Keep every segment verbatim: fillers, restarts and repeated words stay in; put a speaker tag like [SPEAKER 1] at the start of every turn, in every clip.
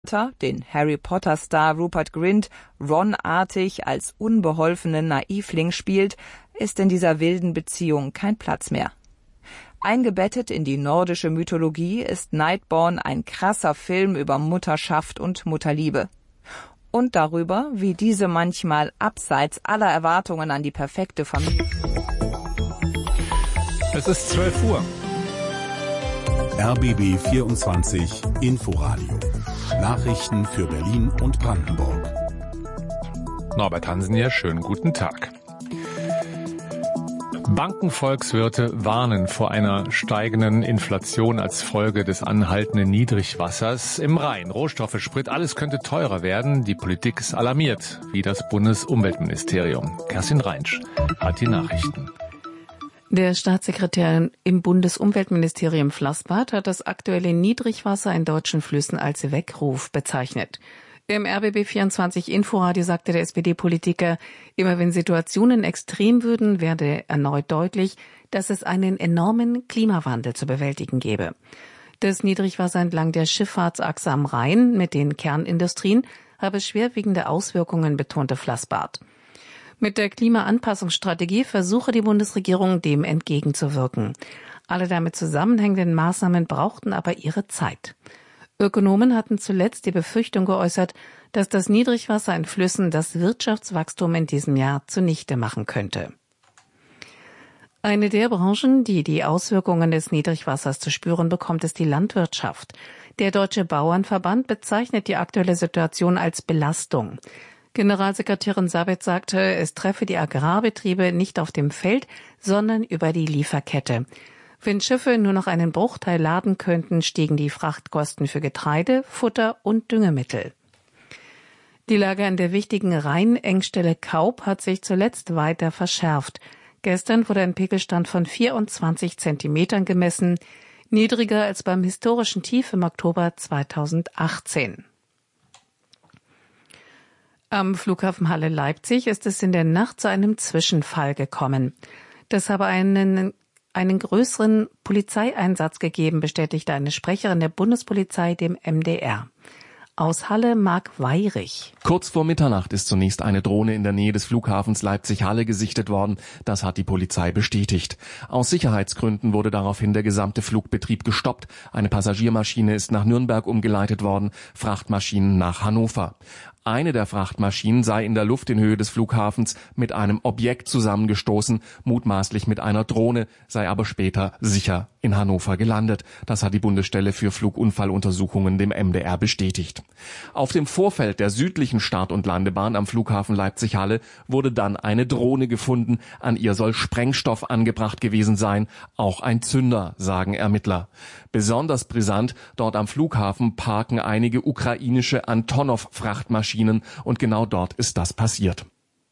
[SPEAKER 1] den Harry-Potter-Star Rupert Grint Ron-artig als unbeholfenen Naivling spielt, ist in dieser wilden Beziehung kein Platz mehr. Eingebettet in die nordische Mythologie ist Nightborn ein krasser Film über Mutterschaft und Mutterliebe. Und darüber, wie diese manchmal abseits aller Erwartungen an die perfekte Familie...
[SPEAKER 2] Es ist zwölf Uhr.
[SPEAKER 3] R B B vierundzwanzig Inforadio. Nachrichten für Berlin und Brandenburg.
[SPEAKER 2] Norbert Hansen hier, schönen guten Tag. Bankenvolkswirte warnen vor einer steigenden Inflation als Folge des anhaltenden Niedrigwassers im Rhein. Rohstoffe, Sprit, alles könnte teurer werden. Die Politik ist alarmiert, wie das Bundesumweltministerium. Kerstin Reinsch hat die Nachrichten.
[SPEAKER 4] Der Staatssekretär im Bundesumweltministerium Flassbart hat das aktuelle Niedrigwasser in deutschen Flüssen als Weckruf bezeichnet. Im R B B vierundzwanzig Inforadio sagte der S P D-Politiker, immer wenn Situationen extrem würden, werde erneut deutlich, dass es einen enormen Klimawandel zu bewältigen gäbe. Das Niedrigwasser entlang der Schifffahrtsachse am Rhein mit den Kernindustrien habe schwerwiegende Auswirkungen, betonte Flassbart. Mit der Klimaanpassungsstrategie versuche die Bundesregierung, dem entgegenzuwirken. Alle damit zusammenhängenden Maßnahmen brauchten aber ihre Zeit. Ökonomen hatten zuletzt die Befürchtung geäußert, dass das Niedrigwasser in Flüssen das Wirtschaftswachstum in diesem Jahr zunichte machen könnte. Eine der Branchen, die die Auswirkungen des Niedrigwassers zu spüren bekommt, ist die Landwirtschaft. Der Deutsche Bauernverband bezeichnet die aktuelle Situation als Belastung. Generalsekretärin Sabet sagte, es treffe die Agrarbetriebe nicht auf dem Feld, sondern über die Lieferkette. Wenn Schiffe nur noch einen Bruchteil laden könnten, stiegen die Frachtkosten für Getreide, Futter und Düngemittel. Die Lage an der wichtigen Rheinengstelle Kaub hat sich zuletzt weiter verschärft. Gestern wurde ein Pegelstand von vierundzwanzig Zentimetern gemessen, niedriger als beim historischen Tief im Oktober zweitausendachtzehn. Am Flughafen Halle-Leipzig ist es in der Nacht zu einem Zwischenfall gekommen. Das habe einen, einen größeren Polizeieinsatz gegeben, bestätigte eine Sprecherin der Bundespolizei dem M D R. Aus Halle Marc Weyrich.
[SPEAKER 5] Kurz vor Mitternacht ist zunächst eine Drohne in der Nähe des Flughafens Leipzig-Halle gesichtet worden. Das hat die Polizei bestätigt. Aus Sicherheitsgründen wurde daraufhin der gesamte Flugbetrieb gestoppt. Eine Passagiermaschine ist nach Nürnberg umgeleitet worden, Frachtmaschinen nach Hannover. Eine der Frachtmaschinen sei in der Luft in Höhe des Flughafens mit einem Objekt zusammengestoßen, mutmaßlich mit einer Drohne, sei aber später sicher in Hannover gelandet. Das hat die Bundesstelle für Flugunfalluntersuchungen dem M D R bestätigt. Auf dem Vorfeld der südlichen Start- und Landebahn am Flughafen Leipzig-Halle wurde dann eine Drohne gefunden. An ihr soll Sprengstoff angebracht gewesen sein, auch ein Zünder, sagen Ermittler. Besonders brisant, dort am Flughafen parken einige ukrainische Antonov-Frachtmaschinen und genau dort ist das passiert.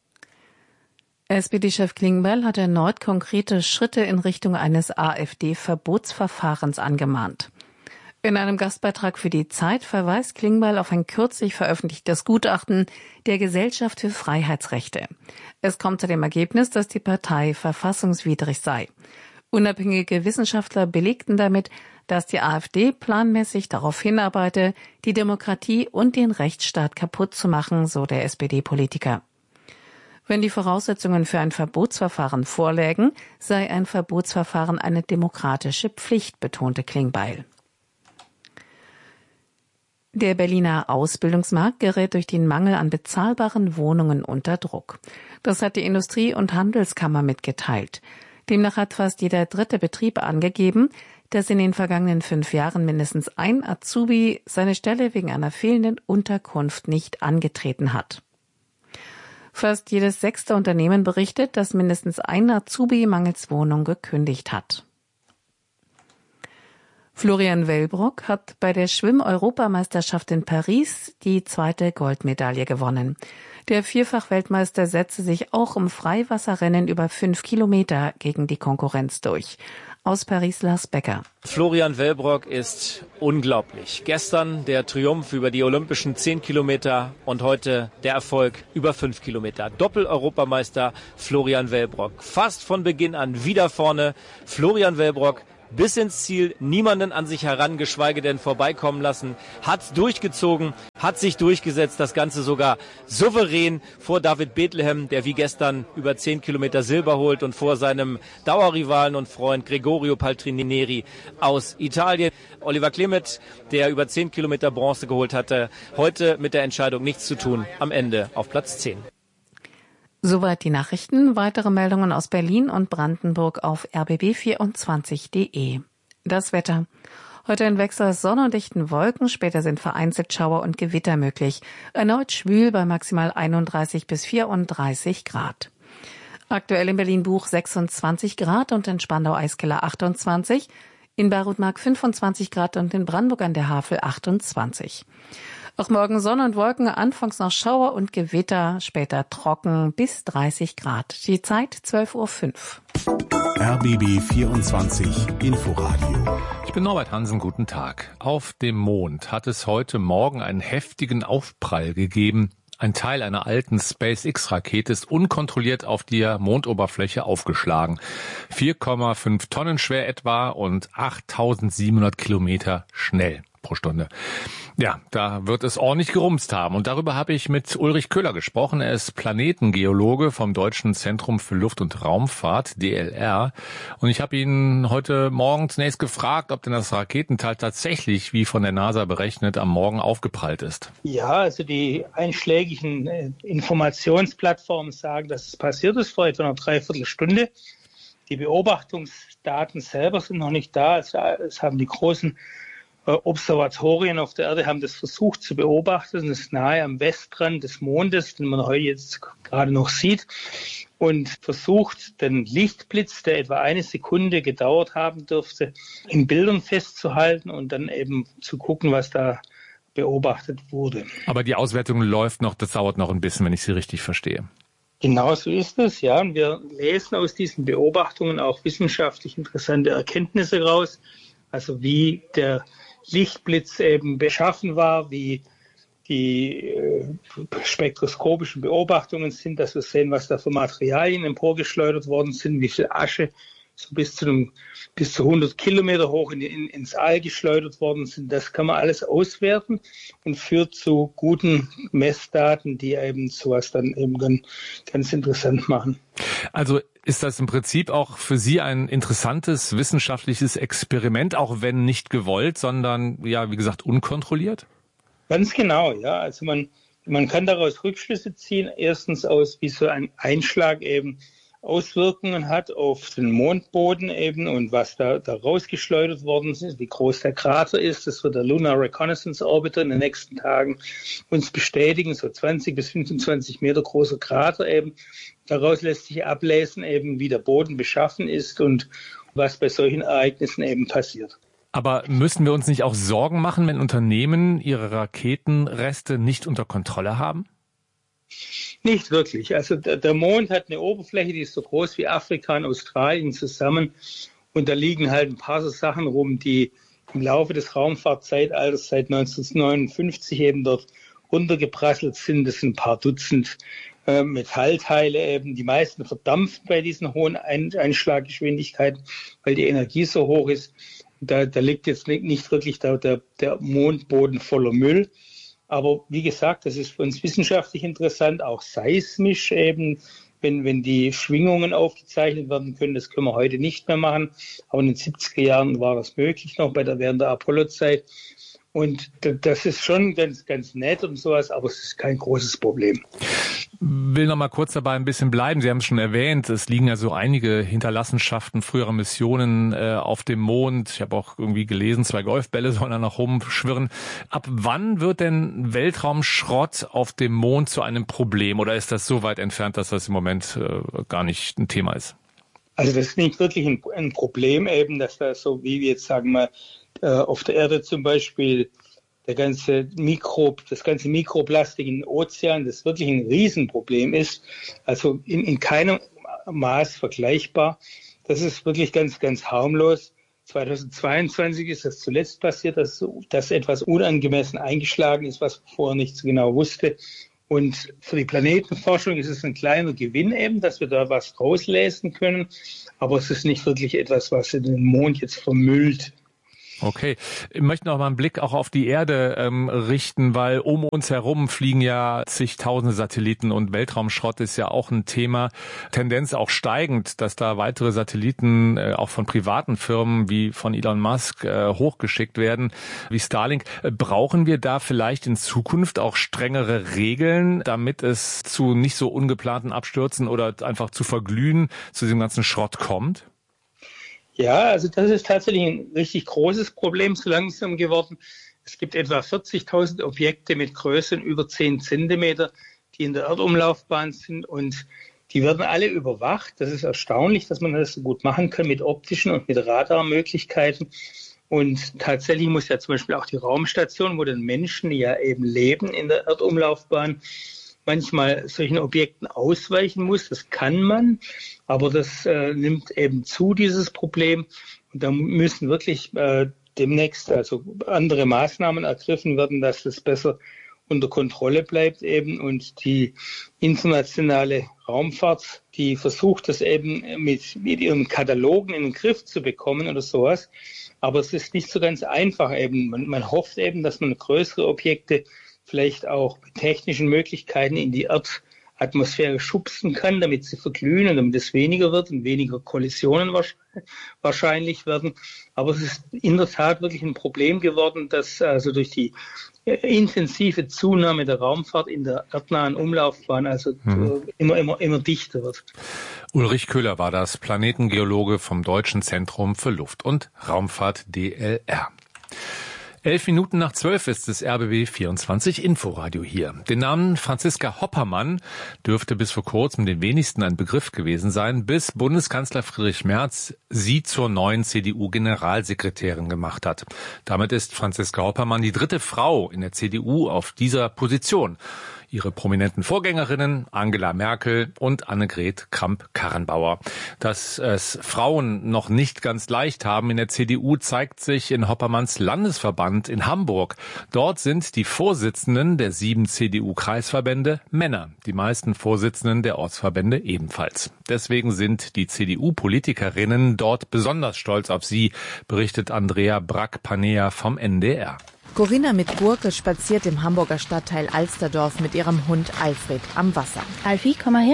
[SPEAKER 4] S P D-Chef Klingbeil hat erneut konkrete Schritte in Richtung eines AfD-Verbotsverfahrens angemahnt. In einem Gastbeitrag für die Zeit verweist Klingbeil auf ein kürzlich veröffentlichtes Gutachten der Gesellschaft für Freiheitsrechte. Es kommt zu dem Ergebnis, dass die Partei verfassungswidrig sei. Unabhängige Wissenschaftler belegten damit, dass die AfD planmäßig darauf hinarbeite, die Demokratie und den Rechtsstaat kaputt zu machen, so der S P D-Politiker. Wenn die Voraussetzungen für ein Verbotsverfahren vorlägen, sei ein Verbotsverfahren eine demokratische Pflicht, betonte Klingbeil. Der Berliner Ausbildungsmarkt gerät durch den Mangel an bezahlbaren Wohnungen unter Druck. Das hat die Industrie- und Handelskammer mitgeteilt. Demnach hat fast jeder dritte Betrieb angegeben, dass in den vergangenen fünf Jahren mindestens ein Azubi seine Stelle wegen einer fehlenden Unterkunft nicht angetreten hat. Fast jedes sechste Unternehmen berichtet, dass mindestens ein Azubi mangels Wohnung gekündigt hat. Florian Wellbrock hat bei der Schwimm-Europameisterschaft in Paris die zweite Goldmedaille gewonnen. Der Vierfach-Weltmeister setzte sich auch im Freiwasserrennen über fünf Kilometer gegen die Konkurrenz durch. Aus Paris Lars Becker.
[SPEAKER 6] Florian Wellbrock ist unglaublich. Gestern der Triumph über die olympischen zehn Kilometer und heute der Erfolg über fünf Kilometer. Doppel-Europameister Florian Wellbrock. Fast von Beginn an wieder vorne. Florian Wellbrock bis ins Ziel, niemanden an sich heran, geschweige denn vorbeikommen lassen, hat durchgezogen, hat sich durchgesetzt, das Ganze sogar souverän vor David Bethlehem, der wie gestern über zehn Kilometer Silber holt, und vor seinem Dauerrivalen und Freund Gregorio Paltrineri aus Italien. Oliver Klemet, der über zehn Kilometer Bronze geholt hatte, heute mit der Entscheidung nichts zu tun, am Ende auf Platz zehn.
[SPEAKER 4] Soweit die Nachrichten. Weitere Meldungen aus Berlin und Brandenburg auf r b b vierundzwanzig punkt d e. Das Wetter. Heute ein Wechsel aus Sonne und dichten Wolken, später sind vereinzelt Schauer und Gewitter möglich. Erneut schwül bei maximal einunddreißig bis vierunddreißig Grad. Aktuell in Berlin-Buch sechsundzwanzig Grad und in Spandau-Eiskeller achtundzwanzig, in Beirut-Mark fünfundzwanzig Grad und in Brandenburg an der Havel achtundzwanzig. Auch morgen Sonne und Wolken, anfangs noch Schauer und Gewitter, später trocken bis dreißig Grad. Die Zeit zwölf Uhr fünf.
[SPEAKER 3] R B B vierundzwanzig Inforadio.
[SPEAKER 2] Ich bin Norbert Hansen, guten Tag. Auf dem Mond hat es heute Morgen einen heftigen Aufprall gegeben. Ein Teil einer alten SpaceX-Rakete ist unkontrolliert auf der Mondoberfläche aufgeschlagen. vier Komma fünf Tonnen schwer etwa und achttausendsiebenhundert Kilometer schnell pro Stunde. Ja, da wird es ordentlich gerumst haben. Und darüber habe ich mit Ulrich Köhler gesprochen. Er ist Planetengeologe vom Deutschen Zentrum für Luft- und Raumfahrt, D L R. Und ich habe ihn heute Morgen zunächst gefragt, ob denn das Raketenteil tatsächlich, wie von der NASA berechnet, am Morgen aufgeprallt ist.
[SPEAKER 7] Ja, also die einschlägigen äh, Informationsplattformen sagen, dass es passiert ist vor etwa einer Dreiviertelstunde. Die Beobachtungsdaten selber sind noch nicht da. Es, es haben die großen Observatorien auf der Erde haben das versucht zu beobachten. Das ist nahe am Westrand des Mondes, den man heute jetzt gerade noch sieht, und versucht, den Lichtblitz, der etwa eine Sekunde gedauert haben dürfte, in Bildern festzuhalten und dann eben zu gucken, was da beobachtet wurde.
[SPEAKER 2] Aber die Auswertung läuft noch, das dauert noch ein bisschen, wenn ich Sie richtig verstehe.
[SPEAKER 7] Genau so ist es, ja. Und wir lesen aus diesen Beobachtungen auch wissenschaftlich interessante Erkenntnisse raus. Also wie der Lichtblitz eben beschaffen war, wie die äh, spektroskopischen Beobachtungen sind, dass wir sehen, was da für Materialien emporgeschleudert worden sind, wie viel Asche so bis zu einem, bis zu hundert Kilometer hoch in, in, ins All geschleudert worden sind. Das kann man alles auswerten und führt zu guten Messdaten, die eben sowas dann eben dann ganz interessant machen.
[SPEAKER 2] Also ist das im Prinzip auch für Sie ein interessantes wissenschaftliches Experiment, auch wenn nicht gewollt, sondern, ja, wie gesagt, unkontrolliert?
[SPEAKER 7] Ganz genau, ja. Also man, man kann daraus Rückschlüsse ziehen. Erstens aus, wie so ein Einschlag eben Auswirkungen hat auf den Mondboden eben und was da, da rausgeschleudert worden ist, wie groß der Krater ist. Das wird der Lunar Reconnaissance Orbiter in den nächsten Tagen uns bestätigen, so zwanzig bis fünfundzwanzig Meter großer Krater eben. Daraus lässt sich ablesen eben, wie der Boden beschaffen ist und was bei solchen Ereignissen eben passiert.
[SPEAKER 2] Aber müssen wir uns nicht auch Sorgen machen, wenn Unternehmen ihre Raketenreste nicht unter Kontrolle haben?
[SPEAKER 7] Nicht wirklich. Also der, der Mond hat eine Oberfläche, die ist so groß wie Afrika und Australien zusammen. Und da liegen halt ein paar so Sachen rum, die im Laufe des Raumfahrtzeitalters seit neunzehnhundertneunundfünfzig eben dort runtergeprasselt sind. Das sind ein paar Dutzend äh, Metallteile eben. Die meisten verdampfen bei diesen hohen Ein- Einschlaggeschwindigkeiten, weil die Energie so hoch ist. Da, da liegt jetzt nicht, nicht wirklich der, der, der Mondboden voller Müll. Aber wie gesagt, das ist für uns wissenschaftlich interessant, auch seismisch eben, wenn, wenn die Schwingungen aufgezeichnet werden können. Das können wir heute nicht mehr machen. Aber in den siebziger Jahren war das möglich noch bei der, während der Apollo-Zeit. Und das ist schon ganz, ganz nett und sowas, aber es ist kein großes Problem.
[SPEAKER 2] Will noch mal kurz dabei ein bisschen bleiben. Sie haben es schon erwähnt, es liegen ja so einige Hinterlassenschaften früherer Missionen äh, auf dem Mond. Ich habe auch irgendwie gelesen, zwei Golfbälle sollen da noch rumschwirren. Ab wann wird denn Weltraumschrott auf dem Mond zu einem Problem? Oder ist das so weit entfernt, dass das im Moment äh, gar nicht ein Thema ist?
[SPEAKER 7] Also das ist nicht wirklich ein, ein Problem eben, dass da so, wie wir jetzt sagen mal, äh, auf der Erde zum Beispiel der ganze Mikrob, das ganze Mikroplastik in den Ozeanen, das wirklich ein Riesenproblem ist, also in, in keinem Maß vergleichbar. Das ist wirklich ganz, ganz harmlos. zweitausendzweiundzwanzig ist das zuletzt passiert, dass, dass etwas unangemessen eingeschlagen ist, was man vorher nicht so genau wusste. Und für die Planetenforschung ist es ein kleiner Gewinn eben, dass wir da was rauslesen können. Aber es ist nicht wirklich etwas, was den Mond jetzt vermüllt.
[SPEAKER 2] Okay, ich möchte noch mal einen Blick auch auf die Erde ähm, richten, weil um uns herum fliegen ja zigtausende Satelliten und Weltraumschrott ist ja auch ein Thema. Tendenz auch steigend, dass da weitere Satelliten äh, auch von privaten Firmen wie von Elon Musk äh, hochgeschickt werden, wie Starlink. Äh, brauchen wir da vielleicht in Zukunft auch strengere Regeln, damit es zu nicht so ungeplanten Abstürzen oder einfach zu Verglühen zu diesem ganzen Schrott kommt?
[SPEAKER 7] Ja, also das ist tatsächlich ein richtig großes Problem so langsam geworden. Es gibt etwa vierzigtausend Objekte mit Größen über zehn Zentimeter, die in der Erdumlaufbahn sind und die werden alle überwacht. Das ist erstaunlich, dass man das so gut machen kann mit optischen und mit Radarmöglichkeiten. Und tatsächlich muss ja zum Beispiel auch die Raumstation, wo den Menschen ja eben leben in der Erdumlaufbahn, manchmal solchen Objekten ausweichen muss. Das kann man, aber das äh, nimmt eben zu, dieses Problem. Und da müssen wirklich äh, demnächst also andere Maßnahmen ergriffen werden, dass das besser unter Kontrolle bleibt eben. Und die internationale Raumfahrt, die versucht das eben mit, mit ihren Katalogen in den Griff zu bekommen oder sowas. Aber es ist nicht so ganz einfach eben. Man, man hofft eben, dass man größere Objekte vielleicht auch mit technischen Möglichkeiten in die Erdatmosphäre schubsen kann, damit sie verglühen und damit es weniger wird und weniger Kollisionen wahrscheinlich werden. Aber es ist in der Tat wirklich ein Problem geworden, dass also durch die intensive Zunahme der Raumfahrt in der erdnahen Umlaufbahn also mhm. immer, immer, immer dichter wird.
[SPEAKER 2] Ulrich Köhler war das, Planetengeologe vom Deutschen Zentrum für Luft- und Raumfahrt D L R. Elf Minuten nach zwölf ist das R B B vierundzwanzig Inforadio hier. Den Namen Franziska Hoppermann dürfte bis vor kurzem den wenigsten ein Begriff gewesen sein, bis Bundeskanzler Friedrich Merz sie zur neuen C D U-Generalsekretärin gemacht hat. Damit ist Franziska Hoppermann die dritte Frau in der C D U auf dieser Position. Ihre prominenten Vorgängerinnen Angela Merkel und Annegret Kramp-Karrenbauer. Dass es Frauen noch nicht ganz leicht haben in der C D U, zeigt sich in Hoppermanns Landesverband in Hamburg. Dort sind die Vorsitzenden der sieben C D U-Kreisverbände Männer, die meisten Vorsitzenden der Ortsverbände ebenfalls. Deswegen sind die C D U-Politikerinnen dort besonders stolz auf sie, berichtet Andrea Brack-Panea vom N D R.
[SPEAKER 8] Corinna mit Gurke spaziert im Hamburger Stadtteil Alsterdorf mit ihrem Hund Alfred am Wasser.
[SPEAKER 9] Alfie, komm mal her.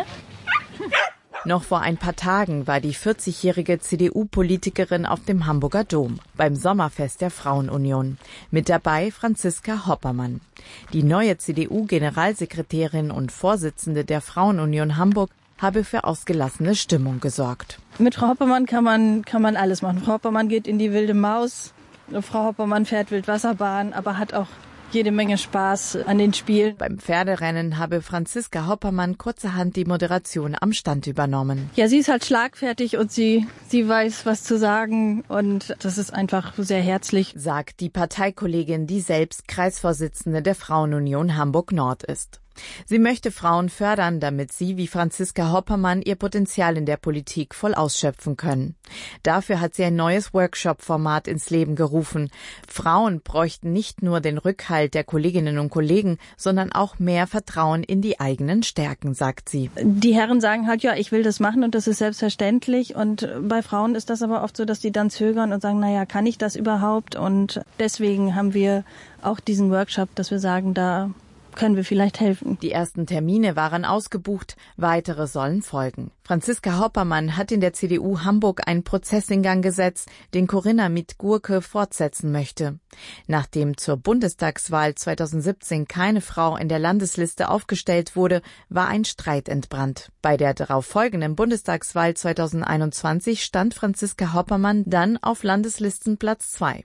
[SPEAKER 8] Noch vor ein paar Tagen war die vierzigjährige C D U-Politikerin auf dem Hamburger Dom beim Sommerfest der Frauenunion. Mit dabei Franziska Hoppermann. Die neue C D U-Generalsekretärin und Vorsitzende der Frauenunion Hamburg habe für ausgelassene Stimmung gesorgt.
[SPEAKER 9] Mit Frau Hoppermann kann man, kann man alles machen. Frau Hoppermann geht in die wilde Maus. Frau Hoppermann fährt Wildwasserbahn, aber hat auch jede Menge Spaß an den Spielen.
[SPEAKER 8] Beim Pferderennen habe Franziska Hoppermann kurzerhand die Moderation am Stand übernommen.
[SPEAKER 9] Ja, sie ist halt schlagfertig und sie, sie weiß, was zu sagen und das ist einfach sehr herzlich,
[SPEAKER 8] sagt die Parteikollegin, die selbst Kreisvorsitzende der Frauenunion Hamburg-Nord ist. Sie möchte Frauen fördern, damit sie wie Franziska Hoppermann ihr Potenzial in der Politik voll ausschöpfen können. Dafür hat sie ein neues Workshop-Format ins Leben gerufen. Frauen bräuchten nicht nur den Rückhalt der Kolleginnen und Kollegen, sondern auch mehr Vertrauen in die eigenen Stärken, sagt sie.
[SPEAKER 9] Die Herren sagen halt, ja, ich will das machen und das ist selbstverständlich. Und bei Frauen ist das aber oft so, dass die dann zögern und sagen, naja, kann ich das überhaupt? Und deswegen haben wir auch diesen Workshop, dass wir sagen, da können wir vielleicht helfen.
[SPEAKER 8] Die ersten Termine waren ausgebucht, weitere sollen folgen. Franziska Hoppermann hat in der C D U Hamburg einen Prozess in Gang gesetzt, den Corinna mit Gurke fortsetzen möchte. Nachdem zur Bundestagswahl zweitausendsiebzehn keine Frau in der Landesliste aufgestellt wurde, war ein Streit entbrannt. Bei der darauf folgenden Bundestagswahl zweitausendeinundzwanzig stand Franziska Hoppermann dann auf Landeslistenplatz zwei.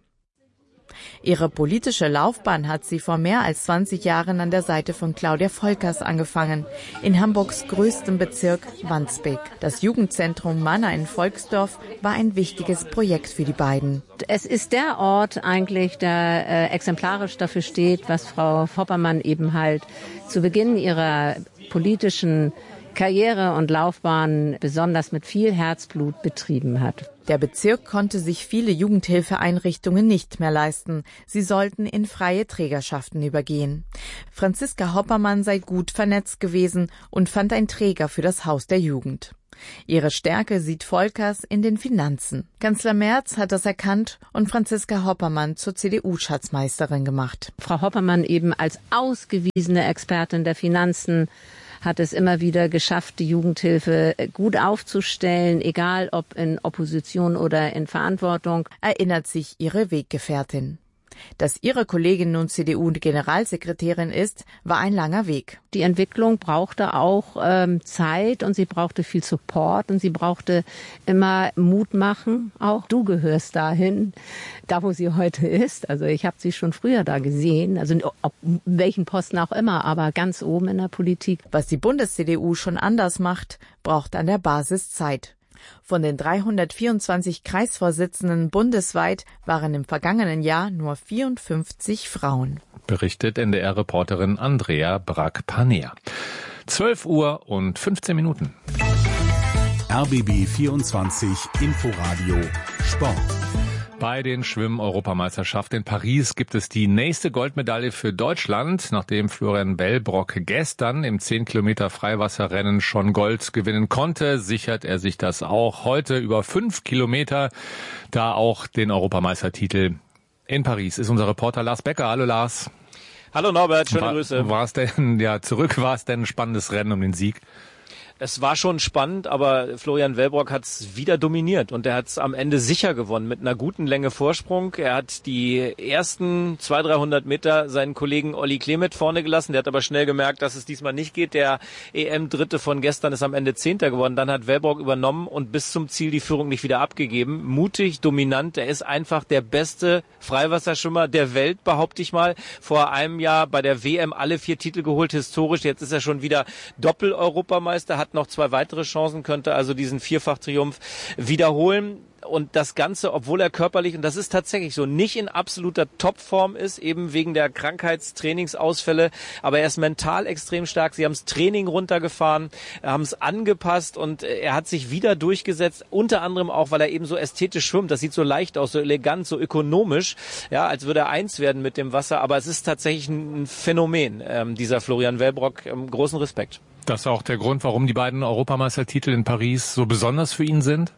[SPEAKER 8] Ihre politische Laufbahn hat sie vor mehr als zwanzig Jahren an der Seite von Claudia Volkers angefangen, in Hamburgs größtem Bezirk Wandsbek. Das Jugendzentrum Manna in Volksdorf war ein wichtiges Projekt für die beiden.
[SPEAKER 10] Es ist der Ort eigentlich, der äh, exemplarisch dafür steht, was Frau Hoppermann eben halt zu Beginn ihrer politischen Karriere und Laufbahn besonders mit viel Herzblut betrieben hat.
[SPEAKER 8] Der Bezirk konnte sich viele Jugendhilfeeinrichtungen nicht mehr leisten. Sie sollten in freie Trägerschaften übergehen. Franziska Hoppermann sei gut vernetzt gewesen und fand einen Träger für das Haus der Jugend. Ihre Stärke sieht Volkers in den Finanzen. Kanzler Merz hat das erkannt und Franziska Hoppermann zur C D U-Schatzmeisterin gemacht.
[SPEAKER 10] Frau Hoppermann eben als ausgewiesene Expertin der Finanzen hat es immer wieder geschafft, die Jugendhilfe gut aufzustellen, egal ob in Opposition oder in Verantwortung,
[SPEAKER 8] erinnert sich ihre Weggefährtin. Dass ihre Kollegin nun C D U-Generalsekretärin ist, war ein langer Weg.
[SPEAKER 10] Die Entwicklung brauchte auch ähm, Zeit und sie brauchte viel Support und sie brauchte immer Mut machen. Auch du gehörst dahin, da wo sie heute ist. Also ich habe sie schon früher da gesehen, also auf welchen Posten auch immer, aber ganz oben in der Politik.
[SPEAKER 8] Was die Bundes-C D U schon anders macht, braucht an der Basis Zeit. Von den dreihundertvierundzwanzig Kreisvorsitzenden bundesweit waren im vergangenen Jahr nur vierundfünfzig Frauen.
[SPEAKER 2] Berichtet N D R-Reporterin Andrea Brack-Paner. zwölf Uhr und fünfzehn Minuten.
[SPEAKER 3] R B B vierundzwanzig Inforadio Sport.
[SPEAKER 2] Bei den Schwimm-Europameisterschaften in Paris gibt es die nächste Goldmedaille für Deutschland. Nachdem Florian Wellbrock gestern im zehn Kilometer Freiwasserrennen schon Gold gewinnen konnte, sichert er sich das auch heute über fünf Kilometer, da auch den Europameistertitel in Paris. Ist unser Reporter Lars Becker. Hallo Lars.
[SPEAKER 6] Hallo Norbert, schöne
[SPEAKER 2] war,
[SPEAKER 6] Grüße.
[SPEAKER 2] War es denn, ja, zurück war es denn ein spannendes Rennen um den Sieg?
[SPEAKER 6] Es war schon spannend, aber Florian Wellbrock hat es wieder dominiert und er hat es am Ende sicher gewonnen mit einer guten Länge Vorsprung. Er hat die ersten zweihundert, dreihundert Meter seinen Kollegen Olli Klemet vorne gelassen. Der hat aber schnell gemerkt, dass es diesmal nicht geht. Der E M-Dritte von gestern ist am Ende Zehnter geworden. Dann hat Wellbrock übernommen und bis zum Ziel die Führung nicht wieder abgegeben. Mutig, dominant. Er ist einfach der beste Freiwasserschwimmer der Welt, behaupte ich mal. Vor einem Jahr bei der W M alle vier Titel geholt, historisch. Jetzt ist er schon wieder Doppel-Europameister, hat noch zwei weitere Chancen, könnte also diesen Vierfach-Triumph wiederholen. Und das Ganze, obwohl er körperlich, und das ist tatsächlich so, nicht in absoluter Topform ist, eben wegen der Krankheitstrainingsausfälle, aber er ist mental extrem stark. Sie haben das Training runtergefahren, haben es angepasst und er hat sich wieder durchgesetzt, unter anderem auch, weil er eben so ästhetisch schwimmt. Das sieht so leicht aus, so elegant, so ökonomisch, ja, als würde er eins werden mit dem Wasser. Aber es ist tatsächlich ein Phänomen, ähm, dieser Florian Wellbrock. Ähm, großen Respekt.
[SPEAKER 2] Das ist auch der Grund, warum die beiden Europameistertitel in Paris so besonders für ihn sind?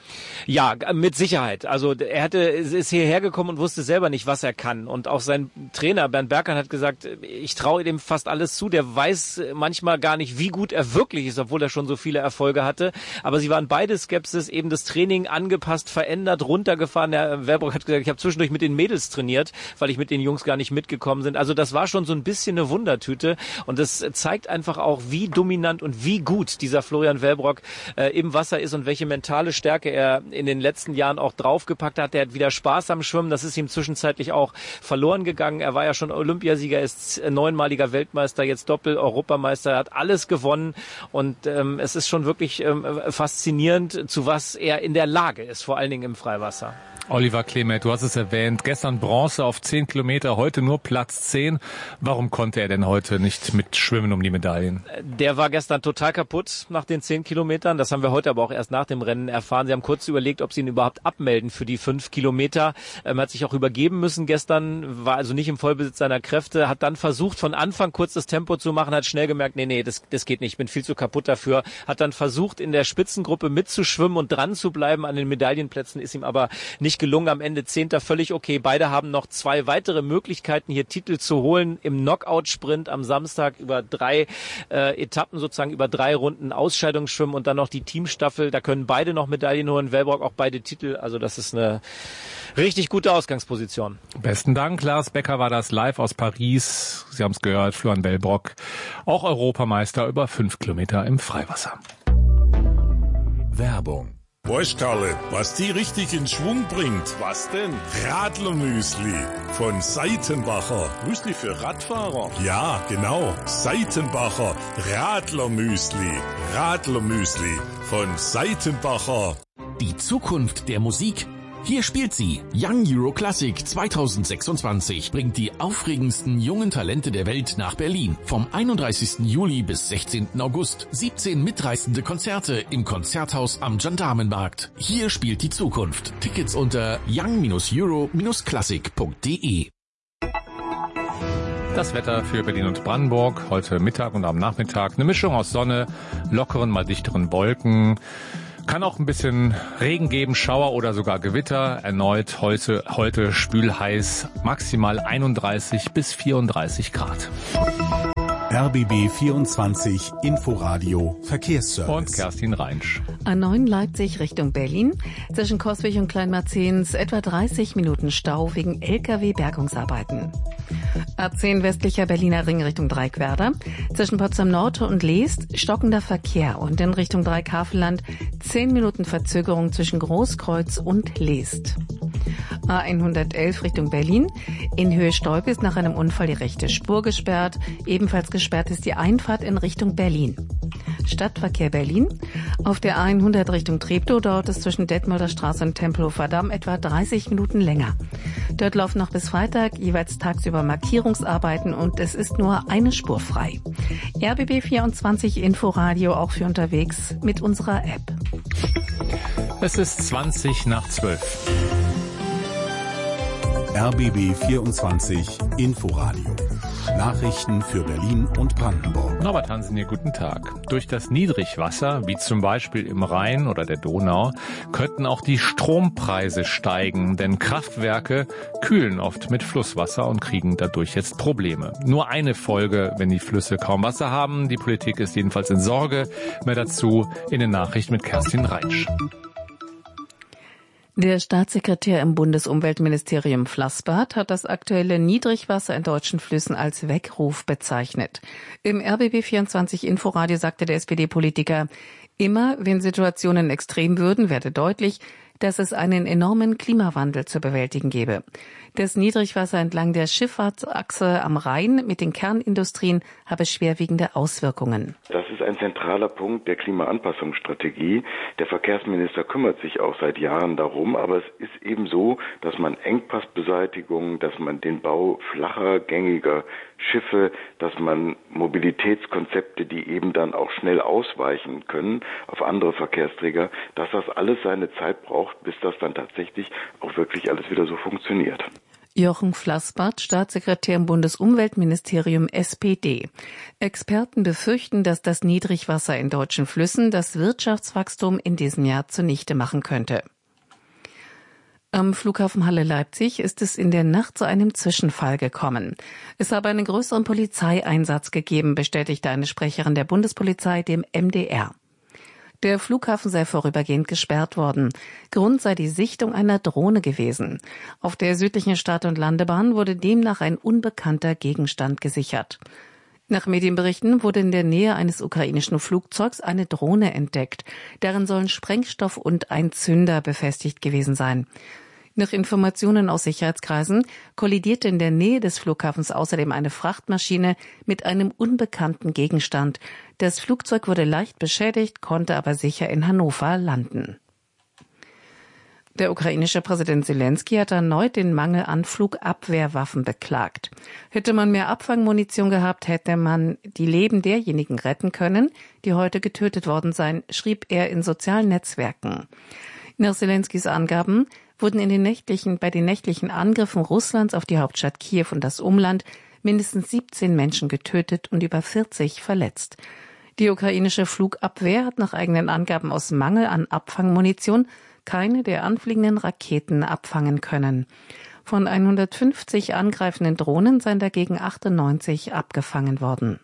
[SPEAKER 6] Ja, mit Sicherheit. Also er hatte, ist hierher gekommen und wusste selber nicht, was er kann. Und auch sein Trainer Bernd Berghahn hat gesagt, ich traue dem fast alles zu. Der weiß manchmal gar nicht, wie gut er wirklich ist, obwohl er schon so viele Erfolge hatte. Aber sie waren beide Skepsis, eben das Training angepasst, verändert, runtergefahren. Der Wellbrock hat gesagt, ich habe zwischendurch mit den Mädels trainiert, weil ich mit den Jungs gar nicht mitgekommen sind. Also das war schon so ein bisschen eine Wundertüte. Und das zeigt einfach auch, wie dominant und wie gut dieser Florian Wellbrock äh, im Wasser ist und welche mentale Stärke er in den letzten Jahren auch draufgepackt hat. Er hat wieder Spaß am Schwimmen. Das ist ihm zwischenzeitlich auch verloren gegangen. Er war ja schon Olympiasieger, ist neunmaliger Weltmeister, jetzt Doppel-Europameister. Er hat alles gewonnen und ähm, es ist schon wirklich ähm, faszinierend, zu was er in der Lage ist, vor allen Dingen im Freiwasser.
[SPEAKER 2] Oliver Klemet, du hast es erwähnt, gestern Bronze auf zehn Kilometer, heute nur Platz zehn. Warum konnte er denn heute nicht mitschwimmen um die Medaillen?
[SPEAKER 6] Der war gestern total kaputt nach den zehn Kilometern. Das haben wir heute aber auch erst nach dem Rennen erfahren. Sie haben kurz überlegt, ob sie ihn überhaupt abmelden für die fünf Kilometer. Er hat sich auch übergeben müssen gestern, war also nicht im Vollbesitz seiner Kräfte, hat dann versucht, von Anfang kurz das Tempo zu machen, hat schnell gemerkt, nee, nee, das, das geht nicht, ich bin viel zu kaputt dafür. Hat dann versucht, in der Spitzengruppe mitzuschwimmen und dran zu bleiben an den Medaillenplätzen, ist ihm aber nicht gelungen. Am Ende Zehnter, völlig okay. Beide haben noch zwei weitere Möglichkeiten, hier Titel zu holen im Knockout-Sprint am Samstag über drei äh, Etappen, sozusagen über drei Runden Ausscheidungsschwimmen und dann noch die Teamstaffel. Da können beide noch Medaillen holen. Wellbrock auch beide Titel. Also das ist eine richtig gute Ausgangsposition.
[SPEAKER 2] Besten Dank, Lars Becker war das live aus Paris. Sie haben es gehört, Florian Wellbrock, auch Europameister über fünf Kilometer im Freiwasser.
[SPEAKER 3] Werbung.
[SPEAKER 11] Weißt Karle, was die richtig in Schwung bringt? Was denn? Radlermüsli von Seitenbacher. Müsli für Radfahrer? Ja, genau. Seitenbacher Radlermüsli. Radlermüsli von Seitenbacher.
[SPEAKER 12] Die Zukunft der Musik Hier spielt sie. Young Euro Classic zweitausendsechsundzwanzig bringt die aufregendsten jungen Talente der Welt nach Berlin. Vom einunddreißigsten Juli bis sechzehnten August. siebzehn mitreißende Konzerte im Konzerthaus am Gendarmenmarkt. Hier spielt die Zukunft. Tickets unter young euro classic punkt de.
[SPEAKER 2] Das Wetter für Berlin und Brandenburg heute Mittag und am Nachmittag. Eine Mischung aus Sonne, lockeren, mal dichteren Wolken. Kann auch ein bisschen Regen geben, Schauer oder sogar Gewitter. Erneut heute, heute spülheiß, maximal einunddreißig bis vierunddreißig Grad.
[SPEAKER 3] R B B vierundzwanzig Inforadio Verkehrsservice.
[SPEAKER 2] Und Kerstin Reinsch.
[SPEAKER 4] A neun Leipzig Richtung Berlin. Zwischen Coswig und Kleinmarzens etwa dreißig Minuten Stau wegen L K W-Bergungsarbeiten. A zehn westlicher Berliner Ring Richtung Dreieckwerder. Zwischen Potsdam Nord und Leest stockender Verkehr und in Richtung Dreieckhavelland zehn Minuten Verzögerung zwischen Großkreuz und Leest. A hundertelf Richtung Berlin. In Höhe Stolpe ist nach einem Unfall die rechte Spur gesperrt. Ebenfalls gesperrt ist die Einfahrt in Richtung Berlin. Stadtverkehr Berlin. Auf der A hundert Richtung Treptow dauert es zwischen Detmolder Straße und Tempelhofer Damm etwa dreißig Minuten länger. Dort laufen noch bis Freitag jeweils tagsüber Markierungsarbeiten und es ist nur eine Spur frei. R B B vierundzwanzig Inforadio auch für unterwegs mit unserer App.
[SPEAKER 2] Es ist zwanzig nach zwölf.
[SPEAKER 3] R B B vierundzwanzig Inforadio. Nachrichten für Berlin und Brandenburg.
[SPEAKER 2] Norbert Hansen hier, guten Tag. Durch das Niedrigwasser, wie zum Beispiel im Rhein oder der Donau, könnten auch die Strompreise steigen, denn Kraftwerke kühlen oft mit Flusswasser und kriegen dadurch jetzt Probleme. Nur eine Folge, wenn die Flüsse kaum Wasser haben. Die Politik ist jedenfalls in Sorge. Mehr dazu in den Nachrichten mit Kerstin Reinsch.
[SPEAKER 4] Der Staatssekretär im Bundesumweltministerium Flassbart hat das aktuelle Niedrigwasser in deutschen Flüssen als Weckruf bezeichnet. Im R B B vierundzwanzig Inforadio sagte der S P D-Politiker, immer wenn Situationen extrem würden, werde deutlich, dass es einen enormen Klimawandel zu bewältigen gebe. Das Niedrigwasser entlang der Schifffahrtsachse am Rhein mit den Kernindustrien habe schwerwiegende Auswirkungen.
[SPEAKER 13] Das ist ein zentraler Punkt der Klimaanpassungsstrategie. Der Verkehrsminister kümmert sich auch seit Jahren darum, aber es ist eben so, dass man Engpassbeseitigung, dass man den Bau flacher, gängiger Schiffe, dass man Mobilitätskonzepte, die eben dann auch schnell ausweichen können auf andere Verkehrsträger, dass das alles seine Zeit braucht, bis das dann tatsächlich auch wirklich alles wieder so funktioniert.
[SPEAKER 4] Jochen Flassbart, Staatssekretär im Bundesumweltministerium S P D. Experten befürchten, dass das Niedrigwasser in deutschen Flüssen das Wirtschaftswachstum in diesem Jahr zunichte machen könnte. Am Flughafen Halle Leipzig ist es in der Nacht zu einem Zwischenfall gekommen. Es habe einen größeren Polizeieinsatz gegeben, bestätigte eine Sprecherin der Bundespolizei dem M D R. Der Flughafen sei vorübergehend gesperrt worden. Grund sei die Sichtung einer Drohne gewesen. Auf der südlichen Start- und Landebahn wurde demnach ein unbekannter Gegenstand gesichert. Nach Medienberichten wurde in der Nähe eines ukrainischen Flugzeugs eine Drohne entdeckt. Darin sollen Sprengstoff und ein Zünder befestigt gewesen sein. Nach Informationen aus Sicherheitskreisen kollidierte in der Nähe des Flughafens außerdem eine Frachtmaschine mit einem unbekannten Gegenstand. Das Flugzeug wurde leicht beschädigt, konnte aber sicher in Hannover landen. Der ukrainische Präsident Zelensky hat erneut den Mangel an Flugabwehrwaffen beklagt. Hätte man mehr Abfangmunition gehabt, hätte man die Leben derjenigen retten können, die heute getötet worden seien, schrieb er in sozialen Netzwerken. Nach Zelenskys Angaben wurden in den nächtlichen, bei den nächtlichen Angriffen Russlands auf die Hauptstadt Kiew und das Umland mindestens siebzehn Menschen getötet und über vierzig verletzt. Die ukrainische Flugabwehr hat nach eigenen Angaben aus Mangel an Abfangmunition keine der anfliegenden Raketen abfangen können. Von hundertfünfzig angreifenden Drohnen seien dagegen achtundneunzig abgefangen worden.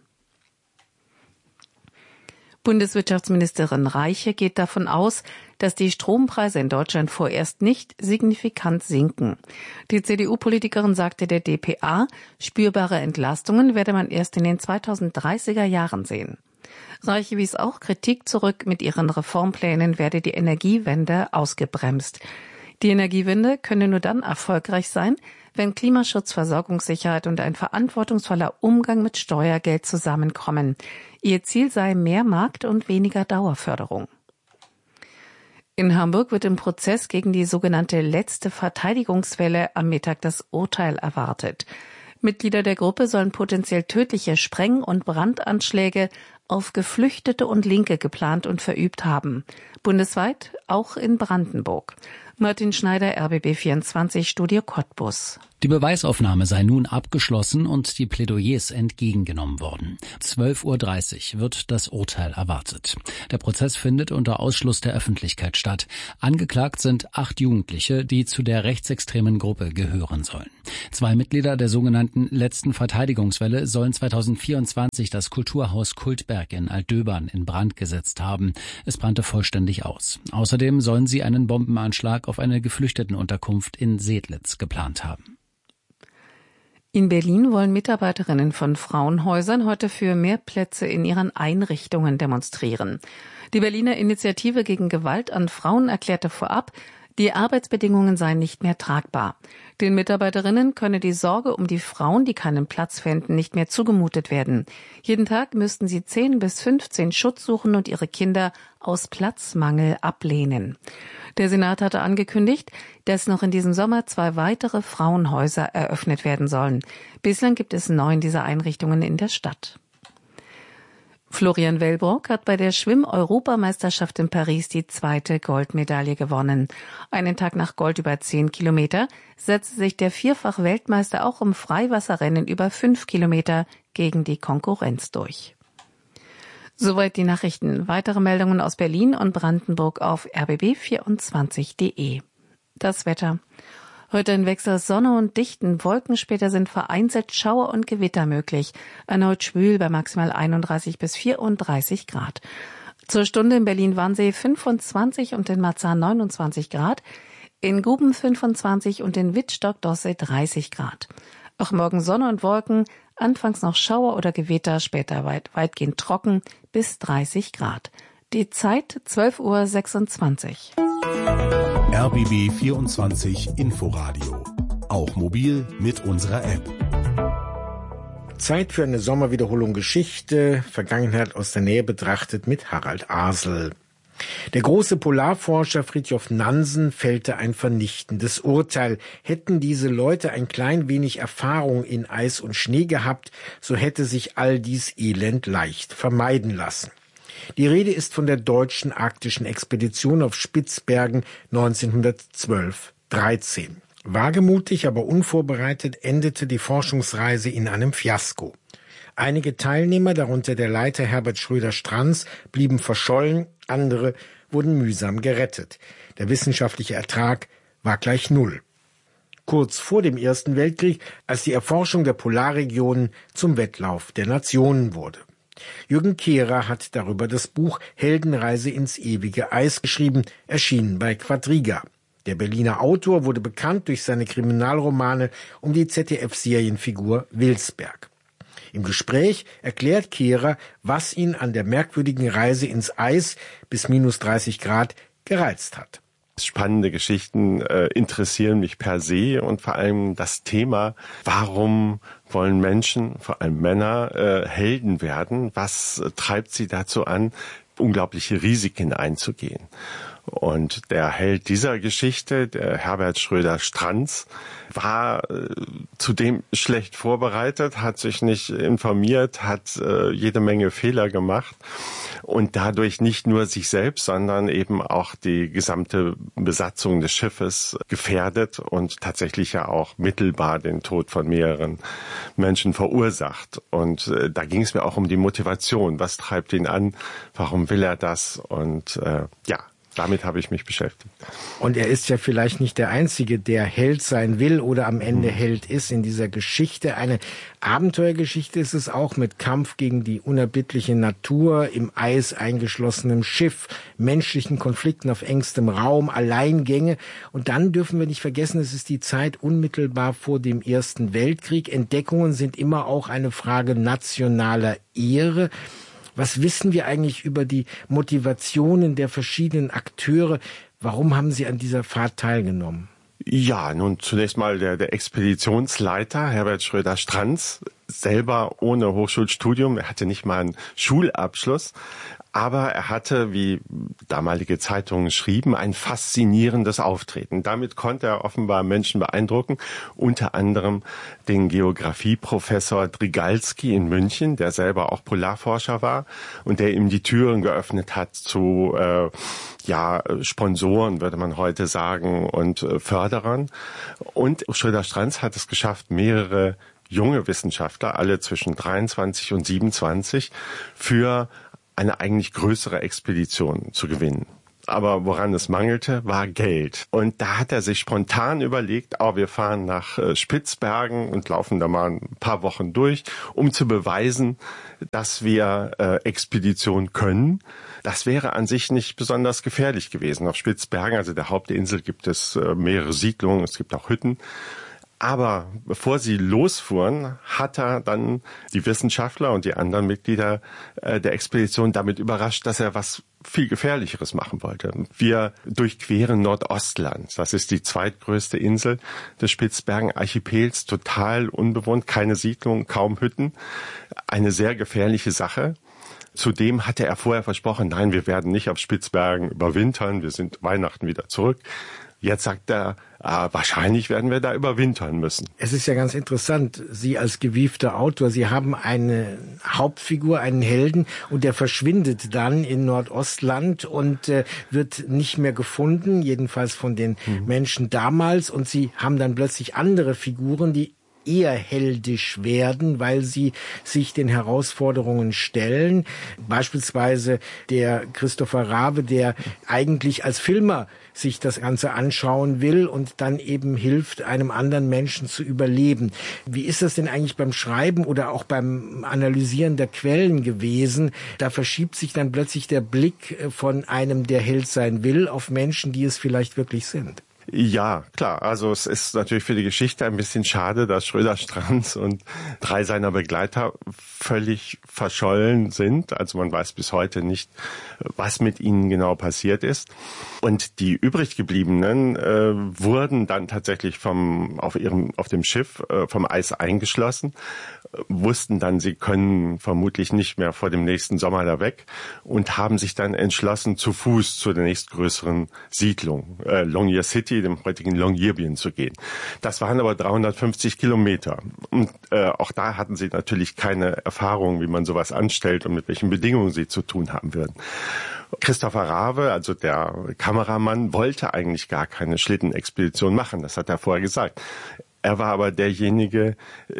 [SPEAKER 4] Bundeswirtschaftsministerin Reiche geht davon aus, dass die Strompreise in Deutschland vorerst nicht signifikant sinken. Die C D U-Politikerin sagte der D P A, spürbare Entlastungen werde man erst in den zweitausenddreißiger Jahren sehen. Reiche wies auch Kritik zurück, mit ihren Reformplänen werde die Energiewende ausgebremst. Die Energiewende könne nur dann erfolgreich sein, wenn Klimaschutz, Versorgungssicherheit und ein verantwortungsvoller Umgang mit Steuergeld zusammenkommen. Ihr Ziel sei mehr Markt und weniger Dauerförderung. In Hamburg wird im Prozess gegen die sogenannte letzte Verteidigungswelle am Mittag das Urteil erwartet. Mitglieder der Gruppe sollen potenziell tödliche Spreng- und Brandanschläge auf Geflüchtete und Linke geplant und verübt haben. Bundesweit, auch in Brandenburg. Martin Schneider, R B B vierundzwanzig, Studio Cottbus.
[SPEAKER 14] Die Beweisaufnahme sei nun abgeschlossen und die Plädoyers entgegengenommen worden. zwölf Uhr dreißig wird das Urteil erwartet. Der Prozess findet unter Ausschluss der Öffentlichkeit statt. Angeklagt sind acht Jugendliche, die zu der rechtsextremen Gruppe gehören sollen. Zwei Mitglieder der sogenannten letzten Verteidigungswelle sollen zweitausendvierundzwanzig das Kulturhaus Kultberg in Altdöbern in Brand gesetzt haben. Es brannte vollständig aus. Außerdem sollen sie einen Bombenanschlag auf eine Geflüchtetenunterkunft in Sedlitz geplant haben.
[SPEAKER 4] In Berlin wollen Mitarbeiterinnen von Frauenhäusern heute für mehr Plätze in ihren Einrichtungen demonstrieren. Die Berliner Initiative gegen Gewalt an Frauen erklärte vorab, die Arbeitsbedingungen seien nicht mehr tragbar. Den Mitarbeiterinnen könne die Sorge um die Frauen, die keinen Platz fänden, nicht mehr zugemutet werden. Jeden Tag müssten sie zehn bis fünfzehn Schutz suchen und ihre Kinder aus Platzmangel ablehnen. Der Senat hatte angekündigt, dass noch in diesem Sommer zwei weitere Frauenhäuser eröffnet werden sollen. Bislang gibt es neun dieser Einrichtungen in der Stadt. Florian Wellbrock hat bei der Schwimm-Europameisterschaft in Paris die zweite Goldmedaille gewonnen. Einen Tag nach Gold über zehn Kilometer setzte sich der Vierfach-Weltmeister auch im Freiwasserrennen über fünf Kilometer gegen die Konkurrenz durch. Soweit die Nachrichten. Weitere Meldungen aus Berlin und Brandenburg auf r b b vierundzwanzig punkt d e. Das Wetter. Heute ein Wechsel aus Sonne und dichten Wolken. Später sind vereinzelt Schauer und Gewitter möglich. Erneut schwül bei maximal einunddreißig bis vierunddreißig Grad. Zur Stunde in Berlin-Wannsee fünfundzwanzig und in Marzahn neunundzwanzig Grad. In Guben fünfundzwanzig und in Wittstock-Dosse dreißig Grad. Auch morgen Sonne und Wolken. Anfangs noch Schauer oder Gewitter, später weit, weitgehend trocken bis dreißig Grad. Die Zeit zwölf Uhr sechsundzwanzig.
[SPEAKER 3] R B B vierundzwanzig Inforadio. Auch mobil mit unserer App.
[SPEAKER 15] Zeit für eine Sommerwiederholung Geschichte, Vergangenheit aus der Nähe betrachtet mit Harald Asel. Der große Polarforscher Fridtjof Nansen fällte ein vernichtendes Urteil. Hätten diese Leute ein klein wenig Erfahrung in Eis und Schnee gehabt, so hätte sich all dies Elend leicht vermeiden lassen. Die Rede ist von der deutschen arktischen Expedition auf Spitzbergen neunzehnhundertzwölf dreizehn. Wagemutig, aber unvorbereitet endete die Forschungsreise in einem Fiasko. Einige Teilnehmer, darunter der Leiter Herbert Schröder-Strantz, blieben verschollen, andere wurden mühsam gerettet. Der wissenschaftliche Ertrag war gleich null. Kurz vor dem Ersten Weltkrieg, als die Erforschung der Polarregionen zum Wettlauf der Nationen wurde. Jürgen Kehrer hat darüber das Buch Heldenreise ins ewige Eis geschrieben, erschienen bei Quadriga. Der Berliner Autor wurde bekannt durch seine Kriminalromane um die Z D F-Serienfigur Wilsberg. Im Gespräch erklärt Kehrer, was ihn an der merkwürdigen Reise ins Eis bis minus dreißig Grad gereizt hat.
[SPEAKER 16] Spannende Geschichten äh, interessieren mich per se und vor allem das Thema, warum wollen Menschen, vor allem Männer, äh, Helden werden? Was äh, treibt sie dazu an, unglaubliche Risiken einzugehen? Und der Held dieser Geschichte, der Herbert Schröder-Strantz, war äh, zudem schlecht vorbereitet, hat sich nicht informiert, hat äh, jede Menge Fehler gemacht und dadurch nicht nur sich selbst, sondern eben auch die gesamte Besatzung des Schiffes gefährdet und tatsächlich ja auch mittelbar den Tod von mehreren Menschen verursacht. Und äh, da ging es mir auch um die Motivation. Was treibt ihn an? Warum will er das? Und äh, ja, damit habe ich mich beschäftigt.
[SPEAKER 15] Und er ist ja vielleicht nicht der Einzige, der Held sein will oder am Ende mhm. Held ist in dieser Geschichte. Eine Abenteuergeschichte ist es auch mit Kampf gegen die unerbittliche Natur, im Eis eingeschlossenem Schiff, menschlichen Konflikten auf engstem Raum, Alleingänge. Und dann dürfen wir nicht vergessen, es ist die Zeit unmittelbar vor dem Ersten Weltkrieg. Entdeckungen sind immer auch eine Frage nationaler Ehre. Was wissen wir eigentlich über die Motivationen der verschiedenen Akteure? Warum haben sie an dieser Fahrt teilgenommen?
[SPEAKER 16] Ja, nun zunächst mal der, der Expeditionsleiter Herbert Schröder-Strantz selber ohne Hochschulstudium, er hatte nicht mal einen Schulabschluss, aber er hatte, wie damalige Zeitungen schrieben, ein faszinierendes Auftreten. Damit konnte er offenbar Menschen beeindrucken, unter anderem den Geografieprofessor Drygalski in München, der selber auch Polarforscher war und der ihm die Türen geöffnet hat zu äh, ja Sponsoren, würde man heute sagen, und äh, Förderern. Und Schröder-Strantz hat es geschafft, mehrere junge Wissenschaftler, alle zwischen dreiundzwanzig und siebenundzwanzig, für eine eigentlich größere Expedition zu gewinnen. Aber woran es mangelte, war Geld. Und da hat er sich spontan überlegt, oh, wir fahren nach Spitzbergen und laufen da mal ein paar Wochen durch, um zu beweisen, dass wir äh, Expedition können. Das wäre an sich nicht besonders gefährlich gewesen. Auf Spitzbergen, also der Hauptinsel, gibt es äh, mehrere Siedlungen, es gibt auch Hütten. Aber bevor sie losfuhren, hat er dann die Wissenschaftler und die anderen Mitglieder äh, der Expedition damit überrascht, dass er was viel Gefährlicheres machen wollte. Wir durchqueren Nordostland. Das ist die zweitgrößte Insel des Spitzbergen-Archipels, total unbewohnt, keine Siedlung, kaum Hütten. Eine sehr gefährliche Sache. Zudem hatte er vorher versprochen, nein, wir werden nicht auf Spitzbergen überwintern, wir sind Weihnachten wieder zurück. Jetzt sagt er, äh, wahrscheinlich werden wir da überwintern müssen.
[SPEAKER 15] Es ist ja ganz interessant, Sie als gewiefter Autor, Sie haben eine Hauptfigur, einen Helden, und der verschwindet dann in Nordostland und äh, wird nicht mehr gefunden, jedenfalls von den mhm. Menschen damals. Und Sie haben dann plötzlich andere Figuren, die eher heldisch werden, weil sie sich den Herausforderungen stellen. Beispielsweise der Christopher Rabe, der eigentlich als Filmer sich das Ganze anschauen will und dann eben hilft, einem anderen Menschen zu überleben. Wie ist das denn eigentlich beim Schreiben oder auch beim Analysieren der Quellen gewesen? Da verschiebt sich dann plötzlich der Blick von einem, der Held sein will, auf Menschen, die es vielleicht wirklich sind.
[SPEAKER 16] Ja, klar. Also es ist natürlich für die Geschichte ein bisschen schade, dass Schröder-Strantz und drei seiner Begleiter völlig verschollen sind. Also man weiß bis heute nicht, was mit ihnen genau passiert ist. Und die übrig gebliebenen äh, wurden dann tatsächlich vom auf ihrem auf dem Schiff äh, vom Eis eingeschlossen, wussten dann, sie können vermutlich nicht mehr vor dem nächsten Sommer da weg und haben sich dann entschlossen, zu Fuß zur nächstgrößeren Siedlung, äh, Longyear City, dem heutigen Longyearbyen, zu gehen. Das waren aber dreihundertfünfzig Kilometer. Und äh, auch da hatten sie natürlich keine Erfahrung, wie man sowas anstellt und mit welchen Bedingungen sie zu tun haben würden. Christopher Rabe, also der Kameramann, wollte eigentlich gar keine Schlittenexpedition machen. Das hat er vorher gesagt. Er war aber derjenige,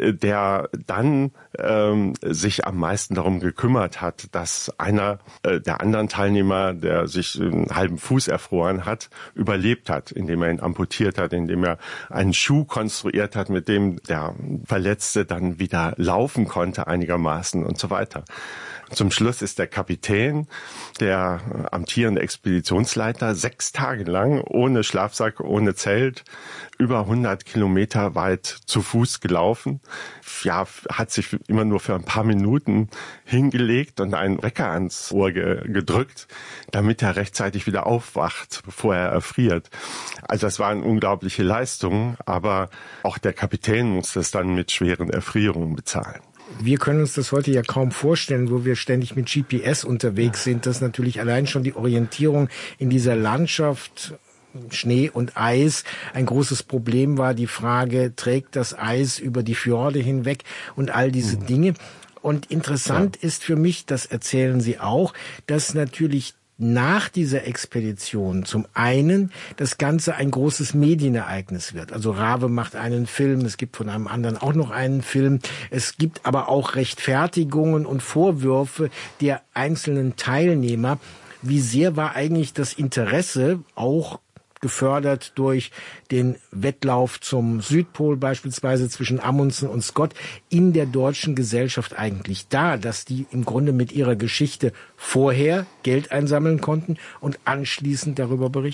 [SPEAKER 16] der dann ähm, sich am meisten darum gekümmert hat, dass einer äh, der anderen Teilnehmer, der sich einen halben Fuß erfroren hat, überlebt hat, indem er ihn amputiert hat, indem er einen Schuh konstruiert hat, mit dem der Verletzte dann wieder laufen konnte einigermaßen und so weiter. Zum Schluss ist der Kapitän, der amtierende Expeditionsleiter, sechs Tage lang ohne Schlafsack, ohne Zelt, über hundert Kilometer weit zu Fuß gelaufen. Ja, hat sich immer nur für ein paar Minuten hingelegt und einen Wecker ans Ohr ge- gedrückt, damit er rechtzeitig wieder aufwacht, bevor er erfriert. Also das waren unglaubliche Leistungen, aber auch der Kapitän musste es dann mit schweren Erfrierungen bezahlen.
[SPEAKER 15] Wir können uns das heute ja kaum vorstellen, wo wir ständig mit G P S unterwegs sind, dass natürlich allein schon die Orientierung in dieser Landschaft, Schnee und Eis, ein großes Problem war. Die Frage, trägt das Eis über die Fjorde hinweg und all diese mhm. Dinge. Und interessant ja. ist für mich, das erzählen Sie auch, dass natürlich nach dieser Expedition zum einen das Ganze ein großes Medienereignis wird. Also Rabe macht einen Film, es gibt von einem anderen auch noch einen Film. Es gibt aber auch Rechtfertigungen und Vorwürfe der einzelnen Teilnehmer. Wie sehr war eigentlich das Interesse, auch gefördert durch den Wettlauf zum Südpol beispielsweise zwischen Amundsen und Scott, in der deutschen Gesellschaft eigentlich da, dass die im Grunde mit ihrer Geschichte vorher Geld einsammeln konnten und anschließend darüber berichten?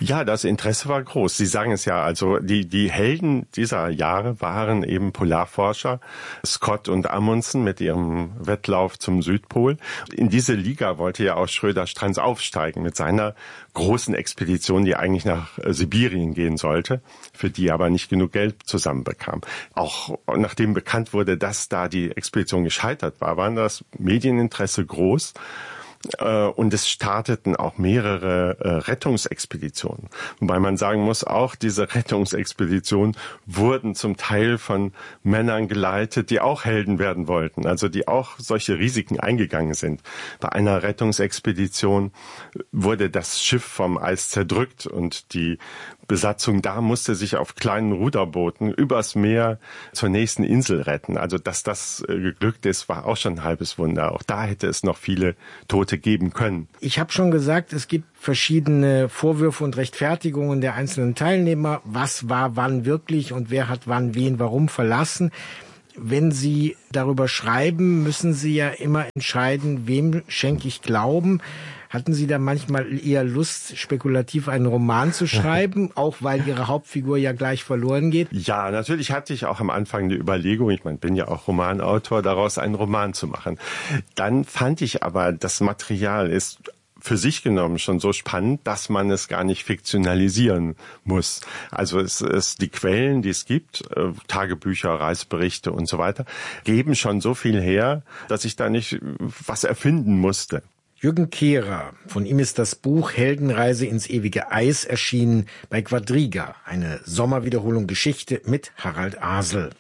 [SPEAKER 16] Ja, das Interesse war groß. Sie sagen es ja, also die, die Helden dieser Jahre waren eben Polarforscher, Scott und Amundsen mit ihrem Wettlauf zum Südpol. In diese Liga wollte ja auch Schröder-Strantz aufsteigen mit seiner großen Expedition, die eigentlich nach Sibirien gehen sollte, für die aber nicht genug Geld zusammenbekam. Auch nachdem bekannt wurde, dass da die Expedition gescheitert war, war das Medieninteresse groß. Und es starteten auch mehrere äh, Rettungsexpeditionen. Wobei man sagen muss, auch diese Rettungsexpeditionen wurden zum Teil von Männern geleitet, die auch Helden werden wollten, also die auch solche Risiken eingegangen sind. Bei einer Rettungsexpedition wurde das Schiff vom Eis zerdrückt und die Besatzung da musste sich auf kleinen Ruderbooten übers Meer zur nächsten Insel retten. Also dass das äh, geglückt ist, war auch schon ein halbes Wunder. Auch da hätte es noch viele Tote geben können.
[SPEAKER 15] Ich habe schon gesagt, es gibt verschiedene Vorwürfe und Rechtfertigungen der einzelnen Teilnehmer. Was war wann wirklich und wer hat wann wen warum verlassen? Wenn Sie darüber schreiben, müssen Sie ja immer entscheiden, wem schenke ich Glauben. Hatten Sie da manchmal eher Lust, spekulativ einen Roman zu schreiben, auch weil Ihre Hauptfigur ja gleich verloren geht?
[SPEAKER 16] Ja, natürlich hatte ich auch am Anfang eine Überlegung, ich meine, bin ja auch Romanautor, daraus einen Roman zu machen. Dann fand ich aber, das Material ist für sich genommen schon so spannend, dass man es gar nicht fiktionalisieren muss. Also es ist die Quellen, die es gibt, äh, Tagebücher, Reiseberichte und so weiter, geben schon so viel her, dass ich da nicht was erfinden musste.
[SPEAKER 15] Jürgen Kehrer, von ihm ist das Buch Heldenreise ins ewige Eis erschienen bei Quadriga, eine Sommerwiederholung Geschichte mit Harald Asel.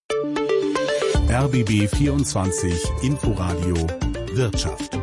[SPEAKER 3] R B B vierundzwanzig Inforadio Wirtschaft.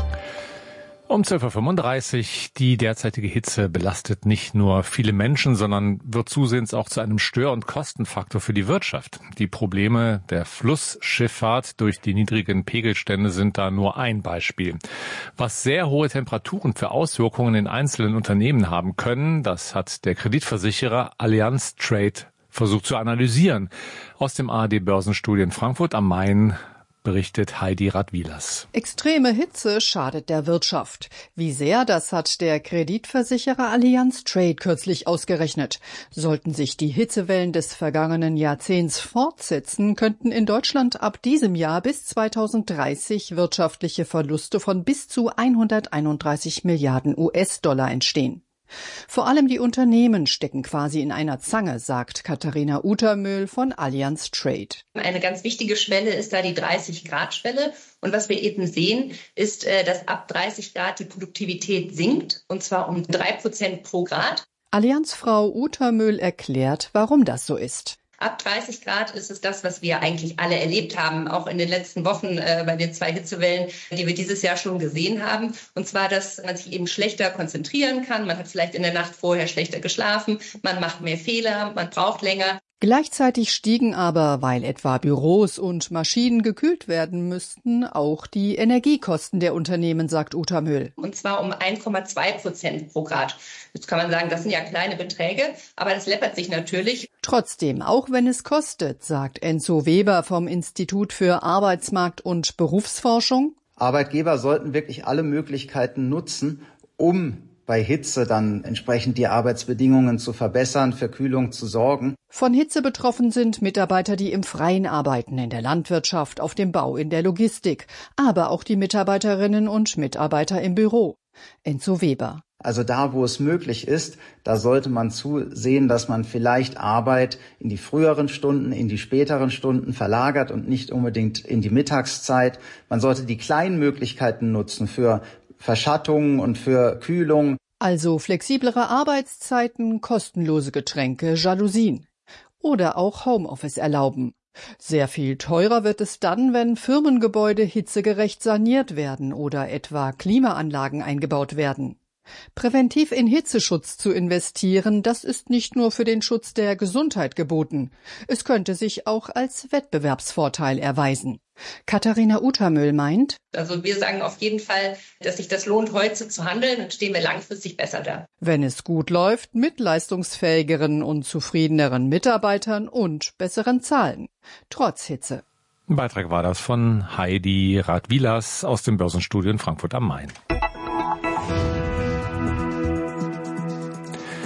[SPEAKER 2] Um zwölf Uhr fünfunddreißig, die derzeitige Hitze belastet nicht nur viele Menschen, sondern wird zusehends auch zu einem Stör- und Kostenfaktor für die Wirtschaft. Die Probleme der Flussschifffahrt durch die niedrigen Pegelstände sind da nur ein Beispiel. Was sehr hohe Temperaturen für Auswirkungen in einzelnen Unternehmen haben können, das hat der Kreditversicherer Allianz Trade versucht zu analysieren. Aus dem A R D-Börsenstudio in Frankfurt am Main berichtet Heidi Radwilas.
[SPEAKER 17] Extreme Hitze schadet der Wirtschaft. Wie sehr, das hat der Kreditversicherer Allianz Trade kürzlich ausgerechnet. Sollten sich die Hitzewellen des vergangenen Jahrzehnts fortsetzen, könnten in Deutschland ab diesem Jahr bis zweitausenddreißig wirtschaftliche Verluste von bis zu hunderteinunddreißig Milliarden U S-Dollar entstehen. Vor allem die Unternehmen stecken quasi in einer Zange, sagt Katharina Utermöhl von Allianz Trade.
[SPEAKER 18] Eine ganz wichtige Schwelle ist da die dreißig-Grad-Schwelle. Und was wir eben sehen, ist, dass ab dreißig Grad die Produktivität sinkt, und zwar um drei Prozent pro Grad.
[SPEAKER 17] Allianzfrau Utermöhl erklärt, warum das so ist.
[SPEAKER 18] Ab dreißig Grad ist es das, was wir eigentlich alle erlebt haben, auch in den letzten Wochen äh, bei den zwei Hitzewellen, die wir dieses Jahr schon gesehen haben. Und zwar, dass man sich eben schlechter konzentrieren kann. Man hat vielleicht in der Nacht vorher schlechter geschlafen, man macht mehr Fehler, man braucht länger.
[SPEAKER 17] Gleichzeitig stiegen aber, weil etwa Büros und Maschinen gekühlt werden müssten, auch die Energiekosten der Unternehmen, sagt Utermöhl.
[SPEAKER 18] Und zwar um eins Komma zwei Prozent pro Grad. Jetzt kann man sagen, das sind ja kleine Beträge, aber das läppert sich natürlich.
[SPEAKER 17] Trotzdem, auch wenn es kostet, sagt Enzo Weber vom Institut für Arbeitsmarkt- und Berufsforschung.
[SPEAKER 19] Arbeitgeber sollten wirklich alle Möglichkeiten nutzen, um bei Hitze dann entsprechend die Arbeitsbedingungen zu verbessern, für Kühlung zu sorgen.
[SPEAKER 17] Von Hitze betroffen sind Mitarbeiter, die im Freien arbeiten, in der Landwirtschaft, auf dem Bau, in der Logistik, aber auch die Mitarbeiterinnen und Mitarbeiter im Büro. Enzo Weber.
[SPEAKER 19] Also da, wo es möglich ist, da sollte man zusehen, dass man vielleicht Arbeit in die früheren Stunden, in die späteren Stunden verlagert und nicht unbedingt in die Mittagszeit. Man sollte die kleinen Möglichkeiten nutzen für Verschattung und für Kühlung.
[SPEAKER 17] Also flexiblere Arbeitszeiten, kostenlose Getränke, Jalousien. Oder auch Homeoffice erlauben. Sehr viel teurer wird es dann, wenn Firmengebäude hitzegerecht saniert werden oder etwa Klimaanlagen eingebaut werden. Präventiv in Hitzeschutz zu investieren, das ist nicht nur für den Schutz der Gesundheit geboten. Es könnte sich auch als Wettbewerbsvorteil erweisen. Katharina Utermöhl meint,
[SPEAKER 18] also wir sagen auf jeden Fall, dass sich das lohnt, heute zu handeln, dann stehen wir langfristig besser da.
[SPEAKER 17] Wenn es gut läuft, mit leistungsfähigeren und zufriedeneren Mitarbeitern und besseren Zahlen. Trotz Hitze.
[SPEAKER 2] Ein Beitrag war das von Heidi Radwilas aus dem Börsenstudio in Frankfurt am Main.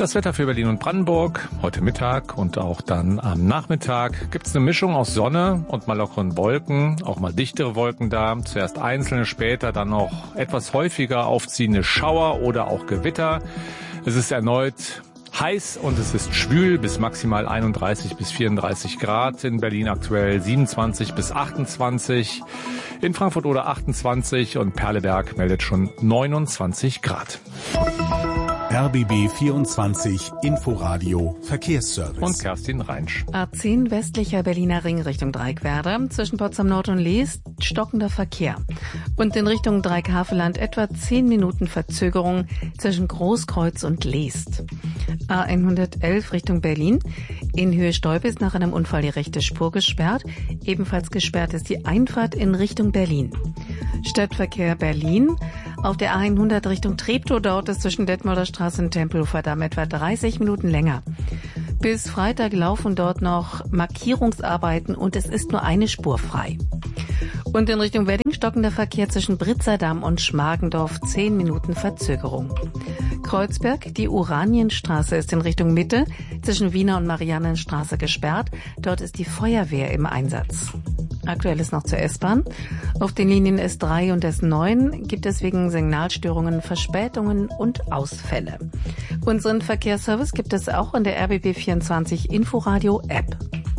[SPEAKER 2] Das Wetter für Berlin und Brandenburg. Heute Mittag und auch dann am Nachmittag gibt es eine Mischung aus Sonne und mal lockeren Wolken, auch mal dichtere Wolken da. Zuerst einzelne, später dann noch etwas häufiger aufziehende Schauer oder auch Gewitter. Es ist erneut heiß und es ist schwül bis maximal einunddreißig bis vierunddreißig Grad. In Berlin aktuell siebenundzwanzig bis achtundzwanzig. In Frankfurt oder achtundzwanzig und Perleberg meldet schon neunundzwanzig Grad.
[SPEAKER 3] R B B vierundzwanzig Inforadio Verkehrsservice.
[SPEAKER 2] Und Kerstin Reinsch.
[SPEAKER 4] A zehn westlicher Berliner Ring Richtung Dreieckwerder. Zwischen Potsdam Nord und Leest stockender Verkehr. Und in Richtung Dreieck-Havelland etwa zehn Minuten Verzögerung zwischen Großkreuz und Leest. A hundertelf Richtung Berlin. In Höhe Stolpe ist nach einem Unfall die rechte Spur gesperrt. Ebenfalls gesperrt ist die Einfahrt in Richtung Berlin. Stadtverkehr Berlin. Auf der A hundert Richtung Treptow, dort ist zwischen Detmolder Straße und Tempelhofer Damm etwa dreißig Minuten länger. Bis Freitag laufen dort noch Markierungsarbeiten und es ist nur eine Spur frei. Und in Richtung Wedding stockender Verkehr zwischen Britzerdamm und Schmargendorf, zehn Minuten Verzögerung. Kreuzberg, die Oranienstraße ist in Richtung Mitte, zwischen Wiener und Mariannenstraße gesperrt. Dort ist die Feuerwehr im Einsatz. Aktuell ist noch zur S-Bahn. Auf den Linien S drei und S neun gibt es wegen Signalstörungen Verspätungen und Ausfälle. Unseren Verkehrsservice gibt es auch in der R B B vierundzwanzig Inforadio App.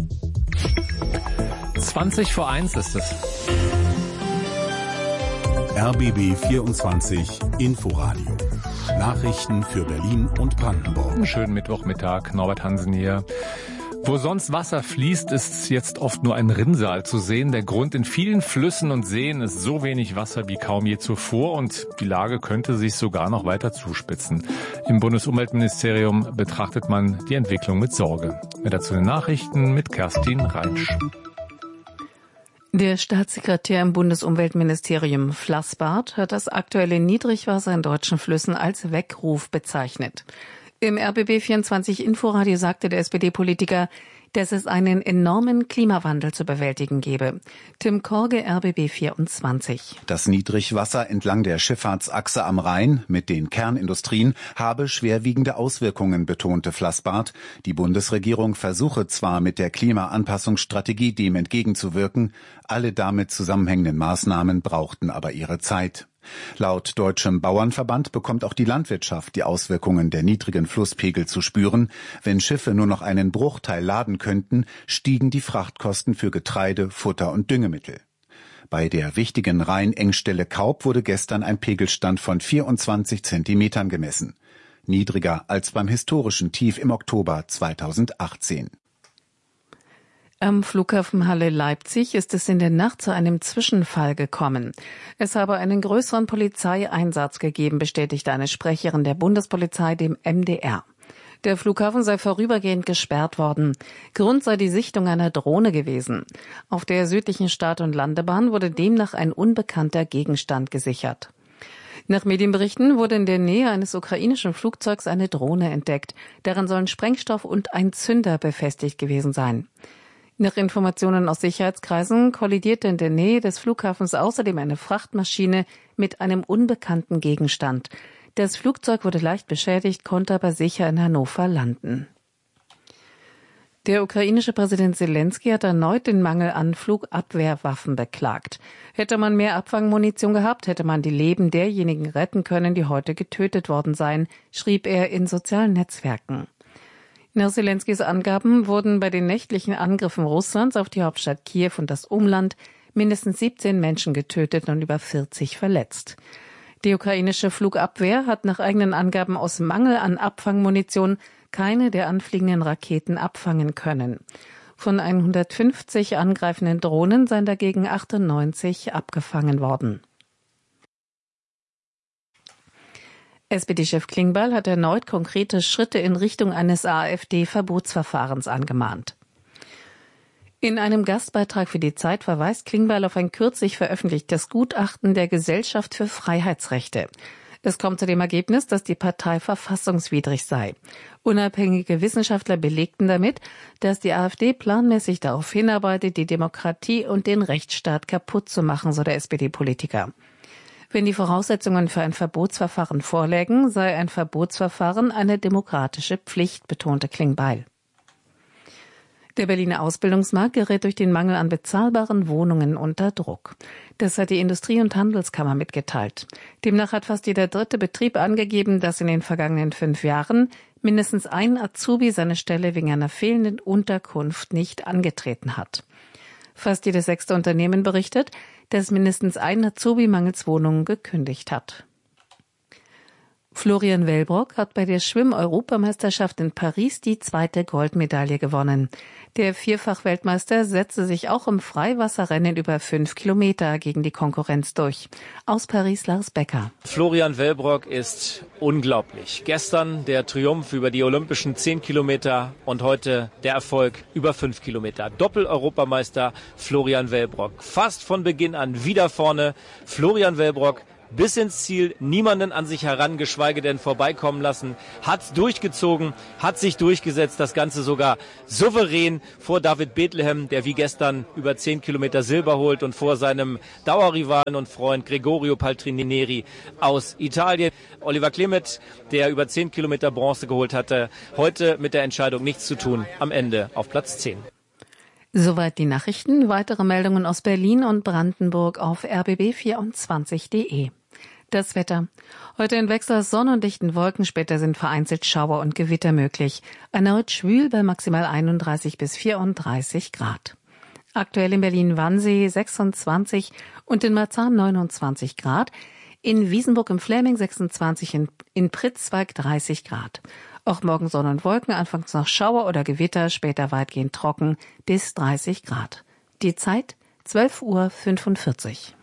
[SPEAKER 2] zwanzig vor eins ist es.
[SPEAKER 3] R B B vierundzwanzig Inforadio. Nachrichten für Berlin und Brandenburg.
[SPEAKER 2] Einen schönen Mittwochmittag, Norbert Hansen hier. Wo sonst Wasser fließt, ist jetzt oft nur ein Rinnsal zu sehen. Der Grund: in vielen Flüssen und Seen ist so wenig Wasser wie kaum je zuvor und die Lage könnte sich sogar noch weiter zuspitzen. Im Bundesumweltministerium betrachtet man die Entwicklung mit Sorge. Mehr dazu in den Nachrichten mit Kerstin Reinsch.
[SPEAKER 4] Der Staatssekretär im Bundesumweltministerium Flassbart hat das aktuelle Niedrigwasser in deutschen Flüssen als Weckruf bezeichnet. Im R B B vierundzwanzig Inforadio sagte der S P D-Politiker, dass es einen enormen Klimawandel zu bewältigen gebe. Tim Korge, R B B vierundzwanzig.
[SPEAKER 20] Das Niedrigwasser entlang der Schifffahrtsachse am Rhein mit den Kernindustrien habe schwerwiegende Auswirkungen, betonte Flassbart. Die Bundesregierung versuche zwar mit der Klimaanpassungsstrategie dem entgegenzuwirken, alle damit zusammenhängenden Maßnahmen brauchten aber ihre Zeit. Laut Deutschem Bauernverband bekommt auch die Landwirtschaft die Auswirkungen der niedrigen Flusspegel zu spüren. Wenn Schiffe nur noch einen Bruchteil laden könnten, stiegen die Frachtkosten für Getreide, Futter und Düngemittel. Bei der wichtigen Rheinengstelle Kaub wurde gestern ein Pegelstand von vierundzwanzig Zentimetern gemessen. Niedriger als beim historischen Tief im Oktober zweitausendachtzehn.
[SPEAKER 4] Am Flughafen Halle-Leipzig ist es in der Nacht zu einem Zwischenfall gekommen. Es habe einen größeren Polizeieinsatz gegeben, bestätigte eine Sprecherin der Bundespolizei dem M D R. Der Flughafen sei vorübergehend gesperrt worden. Grund sei die Sichtung einer Drohne gewesen. Auf der südlichen Start- und Landebahn wurde demnach ein unbekannter Gegenstand gesichert. Nach Medienberichten wurde in der Nähe eines ukrainischen Flugzeugs eine Drohne entdeckt. Daran sollen Sprengstoff und ein Zünder befestigt gewesen sein. Nach Informationen aus Sicherheitskreisen kollidierte in der Nähe des Flughafens außerdem eine Frachtmaschine mit einem unbekannten Gegenstand. Das Flugzeug wurde leicht beschädigt, konnte aber sicher in Hannover landen. Der ukrainische Präsident Zelensky hat erneut den Mangel an Flugabwehrwaffen beklagt. Hätte man mehr Abfangmunition gehabt, hätte man die Leben derjenigen retten können, die heute getötet worden seien, schrieb er in sozialen Netzwerken. Nach Zelenskys Angaben wurden bei den nächtlichen Angriffen Russlands auf die Hauptstadt Kiew und das Umland mindestens siebzehn Menschen getötet und über vierzig verletzt. Die ukrainische Flugabwehr hat nach eigenen Angaben aus Mangel an Abfangmunition keine der anfliegenden Raketen abfangen können. Von hundertfünfzig angreifenden Drohnen seien dagegen achtundneunzig abgefangen worden. S P D-Chef Klingbeil hat erneut konkrete Schritte in Richtung eines AfD-Verbotsverfahrens angemahnt. In einem Gastbeitrag für die Zeit verweist Klingbeil auf ein kürzlich veröffentlichtes Gutachten der Gesellschaft für Freiheitsrechte. Es kommt zu dem Ergebnis, dass die Partei verfassungswidrig sei. Unabhängige Wissenschaftler belegten damit, dass die AfD planmäßig darauf hinarbeitet, die Demokratie und den Rechtsstaat kaputt zu machen, so der S P D-Politiker. Wenn die Voraussetzungen für ein Verbotsverfahren vorlägen, sei ein Verbotsverfahren eine demokratische Pflicht, betonte Klingbeil. Der Berliner Ausbildungsmarkt gerät durch den Mangel an bezahlbaren Wohnungen unter Druck. Das hat die Industrie- und Handelskammer mitgeteilt. Demnach hat fast jeder dritte Betrieb angegeben, dass in den vergangenen fünf Jahren mindestens ein Azubi seine Stelle wegen einer fehlenden Unterkunft nicht angetreten hat. Fast jedes sechste Unternehmen berichtet, dass mindestens ein Azubi mangels Wohnungen gekündigt hat. Florian Wellbrock hat bei der Schwimm-Europameisterschaft in Paris die zweite Goldmedaille gewonnen. Der Vierfach-Weltmeister setzte sich auch im Freiwasserrennen über fünf Kilometer gegen die Konkurrenz durch. Aus Paris Lars Becker.
[SPEAKER 6] Florian Wellbrock ist unglaublich. Gestern der Triumph über die olympischen zehn Kilometer und heute der Erfolg über fünf Kilometer. Doppel-Europameister Florian Wellbrock. Fast von Beginn an wieder vorne. Florian Wellbrock bis ins Ziel, niemanden an sich heran, geschweige denn vorbeikommen lassen, hat durchgezogen, hat sich durchgesetzt, das Ganze sogar souverän vor David Bethlehem, der wie gestern über zehn Kilometer Silber holt, und vor seinem Dauerrivalen und Freund Gregorio Paltrineri aus Italien. Oliver Klemet, der über zehn Kilometer Bronze geholt hatte, heute mit der Entscheidung nichts zu tun, am Ende auf Platz zehn.
[SPEAKER 4] Soweit die Nachrichten. Weitere Meldungen aus Berlin und Brandenburg auf r b b vierundzwanzig punkt de. Das Wetter. Heute in Wechsel aus Sonne und dichten Wolken, später sind vereinzelt Schauer und Gewitter möglich. Erneut schwül bei maximal einunddreißig bis vierunddreißig Grad. Aktuell in Berlin-Wannsee sechsundzwanzig und in Marzahn neunundzwanzig Grad. In Wiesenburg im Fläming sechsundzwanzig, in, in Pritzwalk dreißig Grad. Auch morgen Sonne und Wolken, anfangs noch Schauer oder Gewitter, später weitgehend trocken bis dreißig Grad. Die Zeit zwölf Uhr fünfundvierzig.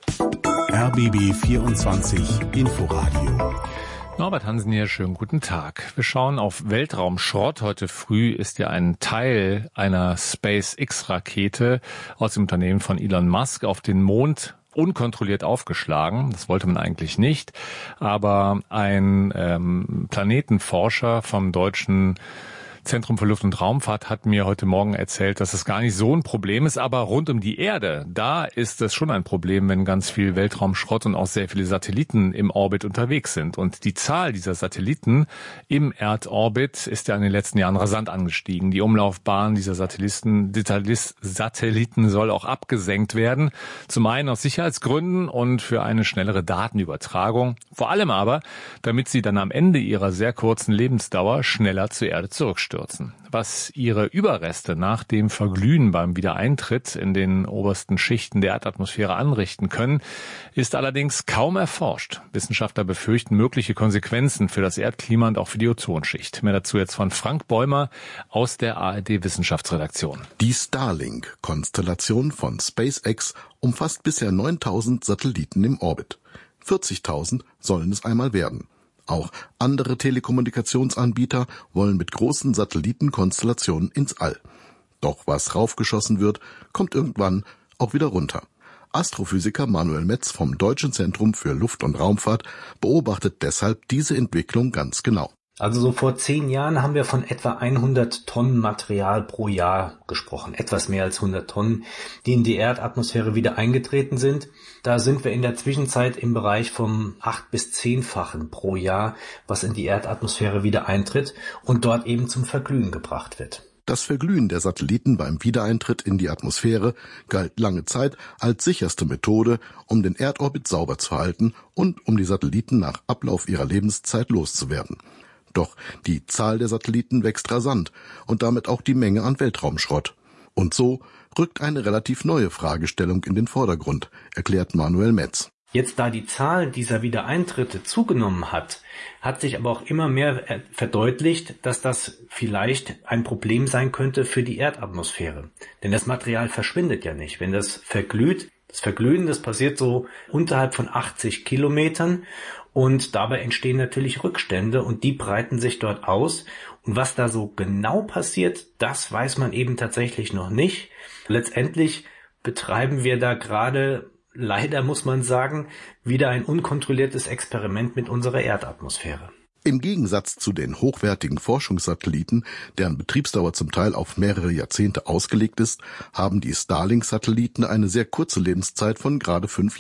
[SPEAKER 3] R B B vierundzwanzig Inforadio.
[SPEAKER 2] Norbert Hansen hier, schönen guten Tag. Wir schauen auf Weltraumschrott. Heute früh ist ja ein Teil einer SpaceX-Rakete aus dem Unternehmen von Elon Musk auf den Mond unkontrolliert aufgeschlagen. Das wollte man eigentlich nicht. Aber ein ähm, Planetenforscher vom deutschen Zentrum für Luft- und Raumfahrt hat mir heute Morgen erzählt, dass es gar nicht so ein Problem ist, aber rund um die Erde, da ist es schon ein Problem, wenn ganz viel Weltraumschrott und auch sehr viele Satelliten im Orbit unterwegs sind. Und die Zahl dieser Satelliten im Erdorbit ist ja in den letzten Jahren rasant angestiegen. Die Umlaufbahn dieser Satelliten, Satelliten soll auch abgesenkt werden. Zum einen aus Sicherheitsgründen und für eine schnellere Datenübertragung. Vor allem aber, damit sie dann am Ende ihrer sehr kurzen Lebensdauer schneller zur Erde zurückstürzen. Was ihre Überreste nach dem Verglühen beim Wiedereintritt in den obersten Schichten der Erdatmosphäre anrichten können, ist allerdings kaum erforscht. Wissenschaftler befürchten mögliche Konsequenzen für das Erdklima und auch für die Ozonschicht. Mehr dazu jetzt von Frank Bäumer aus der A R D-Wissenschaftsredaktion.
[SPEAKER 21] Die Starlink-Konstellation von SpaceX umfasst bisher neuntausend Satelliten im Orbit. vierzigtausend sollen es einmal werden. Auch andere Telekommunikationsanbieter wollen mit großen Satellitenkonstellationen ins All. Doch was raufgeschossen wird, kommt irgendwann auch wieder runter. Astrophysiker Manuel Metz vom Deutschen Zentrum für Luft- und Raumfahrt beobachtet deshalb diese Entwicklung ganz genau.
[SPEAKER 22] Also so vor zehn Jahren haben wir von etwa hundert Tonnen Material pro Jahr gesprochen. Etwas mehr als hundert Tonnen, die in die Erdatmosphäre wieder eingetreten sind. Da sind wir in der Zwischenzeit im Bereich vom acht- bis zehnfachen pro Jahr, was in die Erdatmosphäre wieder eintritt und dort eben zum Verglühen gebracht wird.
[SPEAKER 21] Das Verglühen der Satelliten beim Wiedereintritt in die Atmosphäre galt lange Zeit als sicherste Methode, um den Erdorbit sauber zu halten und um die Satelliten nach Ablauf ihrer Lebenszeit loszuwerden. Doch die Zahl der Satelliten wächst rasant und damit auch die Menge an Weltraumschrott. Und so rückt eine relativ neue Fragestellung in den Vordergrund, erklärt Manuel Metz.
[SPEAKER 22] Jetzt, da die Zahl dieser Wiedereintritte zugenommen hat, hat sich aber auch immer mehr verdeutlicht, dass das vielleicht ein Problem sein könnte für die Erdatmosphäre. Denn das Material verschwindet ja nicht. Wenn das verglüht, das Verglühen, das passiert so unterhalb von achtzig Kilometern. Und dabei entstehen natürlich Rückstände und die breiten sich dort aus. Und was da so genau passiert, das weiß man eben tatsächlich noch nicht. Letztendlich betreiben wir da gerade, leider muss man sagen, wieder ein unkontrolliertes Experiment mit unserer Erdatmosphäre.
[SPEAKER 21] Im Gegensatz zu den hochwertigen Forschungssatelliten, deren Betriebsdauer zum Teil auf mehrere Jahrzehnte ausgelegt ist, haben die Starlink-Satelliten eine sehr kurze Lebenszeit von gerade fünf Jahren.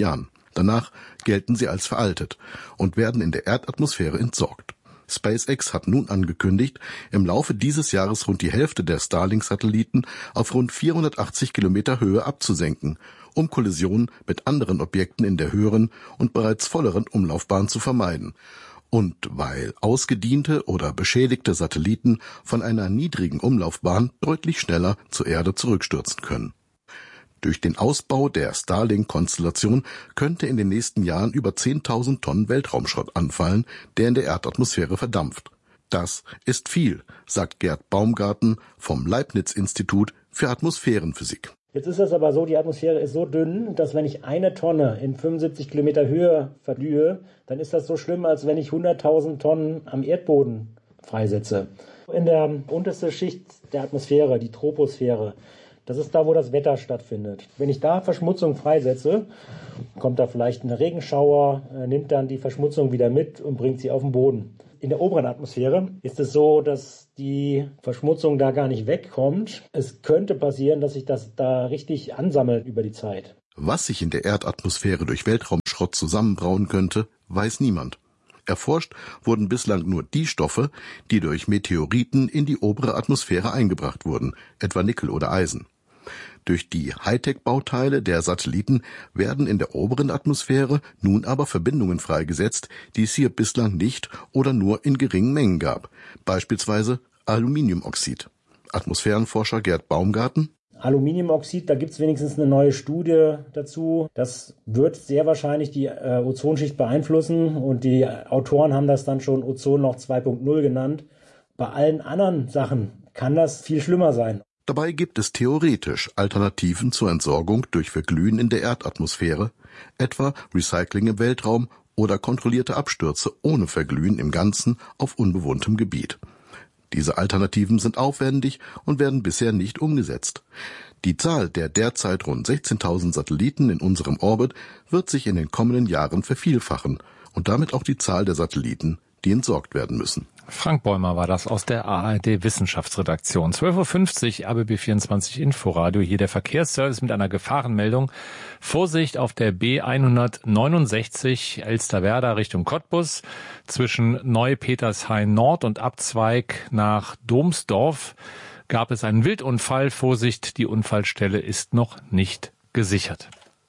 [SPEAKER 21] Danach gelten sie als veraltet und werden in der Erdatmosphäre entsorgt. SpaceX hat nun angekündigt, im Laufe dieses Jahres rund die Hälfte der Starlink-Satelliten auf rund vierhundertachtzig Kilometer Höhe abzusenken, um Kollisionen mit anderen Objekten in der höheren und bereits volleren Umlaufbahn zu vermeiden. Und weil ausgediente oder beschädigte Satelliten von einer niedrigen Umlaufbahn deutlich schneller zur Erde zurückstürzen können. Durch den Ausbau der Starlink-Konstellation könnte in den nächsten Jahren über zehntausend Tonnen Weltraumschrott anfallen, der in der Erdatmosphäre verdampft. Das ist viel, sagt Gerd Baumgarten vom Leibniz-Institut für Atmosphärenphysik.
[SPEAKER 1] Jetzt ist es aber so, die Atmosphäre ist so dünn, dass wenn ich eine Tonne in fünfundsiebzig Kilometer Höhe verglühe, dann ist das so schlimm, als wenn ich hunderttausend Tonnen am Erdboden freisetze. In der untersten Schicht der Atmosphäre, die Troposphäre, das ist da, wo das Wetter stattfindet. Wenn ich da Verschmutzung freisetze, kommt da vielleicht ein Regenschauer, nimmt dann die Verschmutzung wieder mit und bringt sie auf den Boden. In der oberen Atmosphäre ist es so, dass die Verschmutzung da gar nicht wegkommt. Es könnte passieren, dass sich das da richtig ansammelt über die Zeit.
[SPEAKER 21] Was sich in der Erdatmosphäre durch Weltraumschrott zusammenbrauen könnte, weiß niemand. Erforscht wurden bislang nur die Stoffe, die durch Meteoriten in die obere Atmosphäre eingebracht wurden, etwa Nickel oder Eisen. Durch die Hightech-Bauteile der Satelliten werden in der oberen Atmosphäre nun aber Verbindungen freigesetzt, die es hier bislang nicht oder nur in geringen Mengen gab, beispielsweise Aluminiumoxid. Atmosphärenforscher Gerd Baumgarten:
[SPEAKER 1] Aluminiumoxid, da gibt es wenigstens eine neue Studie dazu. Das wird sehr wahrscheinlich die äh, Ozonschicht beeinflussen und die Autoren haben das dann schon Ozonloch zwei Punkt null genannt. Bei allen anderen Sachen kann das viel schlimmer sein.
[SPEAKER 21] Dabei gibt es theoretisch Alternativen zur Entsorgung durch Verglühen in der Erdatmosphäre, etwa Recycling im Weltraum oder kontrollierte Abstürze ohne Verglühen im Ganzen auf unbewohntem Gebiet. Diese Alternativen sind aufwendig und werden bisher nicht umgesetzt. Die Zahl der derzeit rund sechzehntausend Satelliten in unserem Orbit wird sich in den kommenden Jahren vervielfachen und damit auch die Zahl der Satelliten, die entsorgt werden müssen.
[SPEAKER 2] Frank Bäumer war das aus der A R D Wissenschaftsredaktion. zwölf Uhr fünfzig, R B B vierundzwanzig Inforadio, hier der Verkehrsservice mit einer Gefahrenmeldung. Vorsicht auf der B hundertneunundsechzig Elsterwerda Richtung Cottbus zwischen Neupetershain Nord und Abzweig nach Domsdorf gab es einen Wildunfall. Vorsicht, die Unfallstelle ist noch nicht gesichert.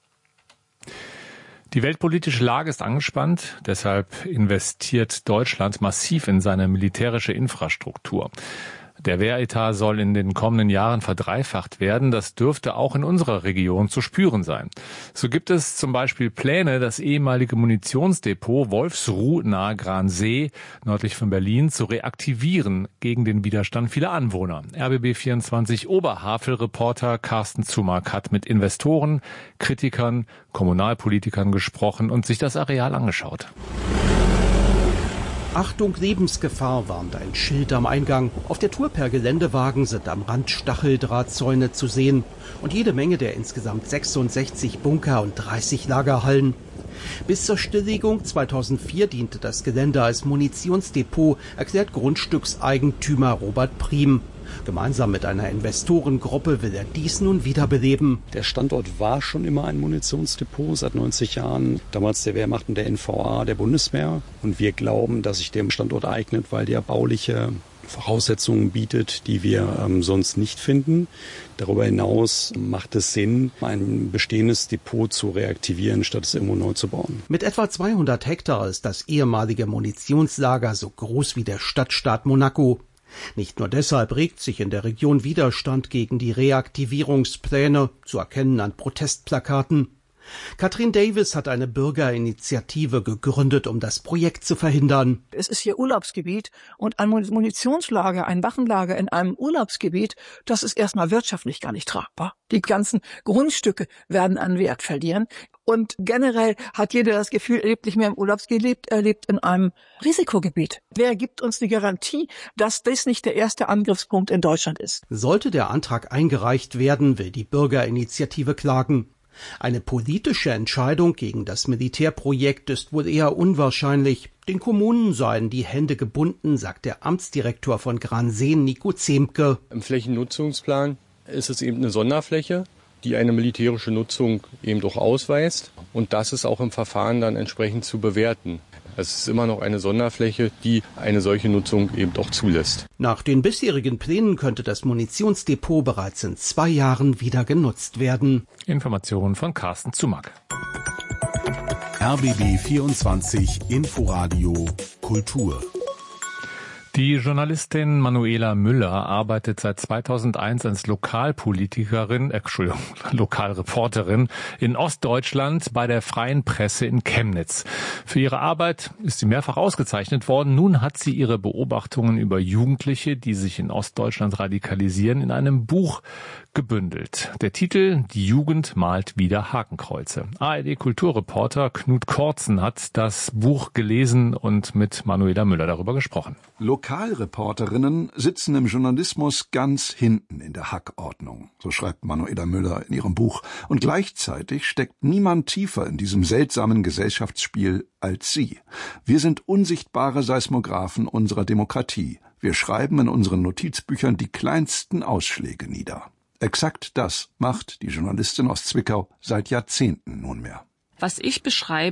[SPEAKER 2] Die weltpolitische Lage ist angespannt, deshalb investiert Deutschland massiv in seine militärische Infrastruktur. Der Wehretat soll in den kommenden Jahren verdreifacht werden. Das dürfte auch in unserer Region zu spüren sein. So gibt es zum Beispiel Pläne, das ehemalige Munitionsdepot Wolfsruh nahe Gransee, nördlich von Berlin, zu reaktivieren gegen den Widerstand vieler Anwohner. R B B vierundzwanzig Oberhavel-Reporter Carsten Zumack hat mit Investoren, Kritikern, Kommunalpolitikern gesprochen und sich das Areal angeschaut.
[SPEAKER 5] Achtung, Lebensgefahr, warnt ein Schild am Eingang. Auf der Tour per Geländewagen sind am Rand Stacheldrahtzäune zu sehen und jede Menge der insgesamt sechsundsechzig Bunker und dreißig Lagerhallen. Bis zur Stilllegung zweitausendvier diente das Gelände als Munitionsdepot, erklärt Grundstückseigentümer Robert Priem. Gemeinsam mit einer Investorengruppe will er dies nun wiederbeleben.
[SPEAKER 23] Der Standort war schon immer ein Munitionsdepot seit neunzig Jahren. Damals der Wehrmacht und der N V A der Bundeswehr. Und wir glauben, dass sich der Standort eignet, weil der bauliche Voraussetzungen bietet, die wir ähm, sonst nicht finden. Darüber hinaus macht es Sinn, ein bestehendes Depot zu reaktivieren, statt es irgendwo neu zu bauen.
[SPEAKER 5] Mit etwa zweihundert Hektar ist das ehemalige Munitionslager so groß wie der Stadtstaat Monaco. Nicht nur deshalb regt sich in der Region Widerstand gegen die Reaktivierungspläne, zu erkennen an Protestplakaten. Katrin Davis hat eine Bürgerinitiative gegründet, um das Projekt zu verhindern.
[SPEAKER 24] Es ist hier Urlaubsgebiet und ein Munitionslager, ein Waffenlager in einem Urlaubsgebiet, das ist erstmal wirtschaftlich gar nicht tragbar. Die ganzen Grundstücke werden an Wert verlieren. Und generell hat jeder das Gefühl, er lebt nicht mehr im Urlaubsgebiet, er lebt in einem Risikogebiet. Wer gibt uns die Garantie, dass das nicht der erste Angriffspunkt in Deutschland ist?
[SPEAKER 5] Sollte der Antrag eingereicht werden, will die Bürgerinitiative klagen. Eine politische Entscheidung gegen das Militärprojekt ist wohl eher unwahrscheinlich. Den Kommunen seien die Hände gebunden, sagt der Amtsdirektor von Gransee, Nico Zemke.
[SPEAKER 25] Im Flächennutzungsplan ist es eben eine Sonderfläche
[SPEAKER 7] die eine militärische Nutzung eben doch ausweist. Und das ist auch im Verfahren dann entsprechend zu bewerten. Es ist immer noch eine Sonderfläche, die eine solche Nutzung eben doch zulässt.
[SPEAKER 5] Nach den bisherigen Plänen könnte das Munitionsdepot bereits in zwei Jahren wieder genutzt werden.
[SPEAKER 2] Informationen von Carsten Zumack.
[SPEAKER 3] R B B vierundzwanzig Inforadio Kultur.
[SPEAKER 2] Die Journalistin Manuela Müller arbeitet seit zweitausendeins als Lokalpolitikerin, äh, Entschuldigung, Lokalreporterin in Ostdeutschland bei der Freien Presse in Chemnitz. Für ihre Arbeit ist sie mehrfach ausgezeichnet worden. Nun hat sie ihre Beobachtungen über Jugendliche, die sich in Ostdeutschland radikalisieren, in einem Buch gebündelt. Der Titel: Die Jugend malt wieder Hakenkreuze. A R D-Kulturreporter Knut Kortzen hat das Buch gelesen und mit Manuela Müller darüber gesprochen.
[SPEAKER 8] Lokalreporterinnen sitzen im Journalismus ganz hinten in der Hackordnung, so schreibt Manuela Müller in ihrem Buch. Und gleichzeitig steckt niemand tiefer in diesem seltsamen Gesellschaftsspiel als sie. Wir sind unsichtbare Seismographen unserer Demokratie. Wir schreiben in unseren Notizbüchern die kleinsten Ausschläge nieder. Exakt das macht die Journalistin aus Zwickau seit Jahrzehnten nunmehr.
[SPEAKER 9] Was ich beschreibe,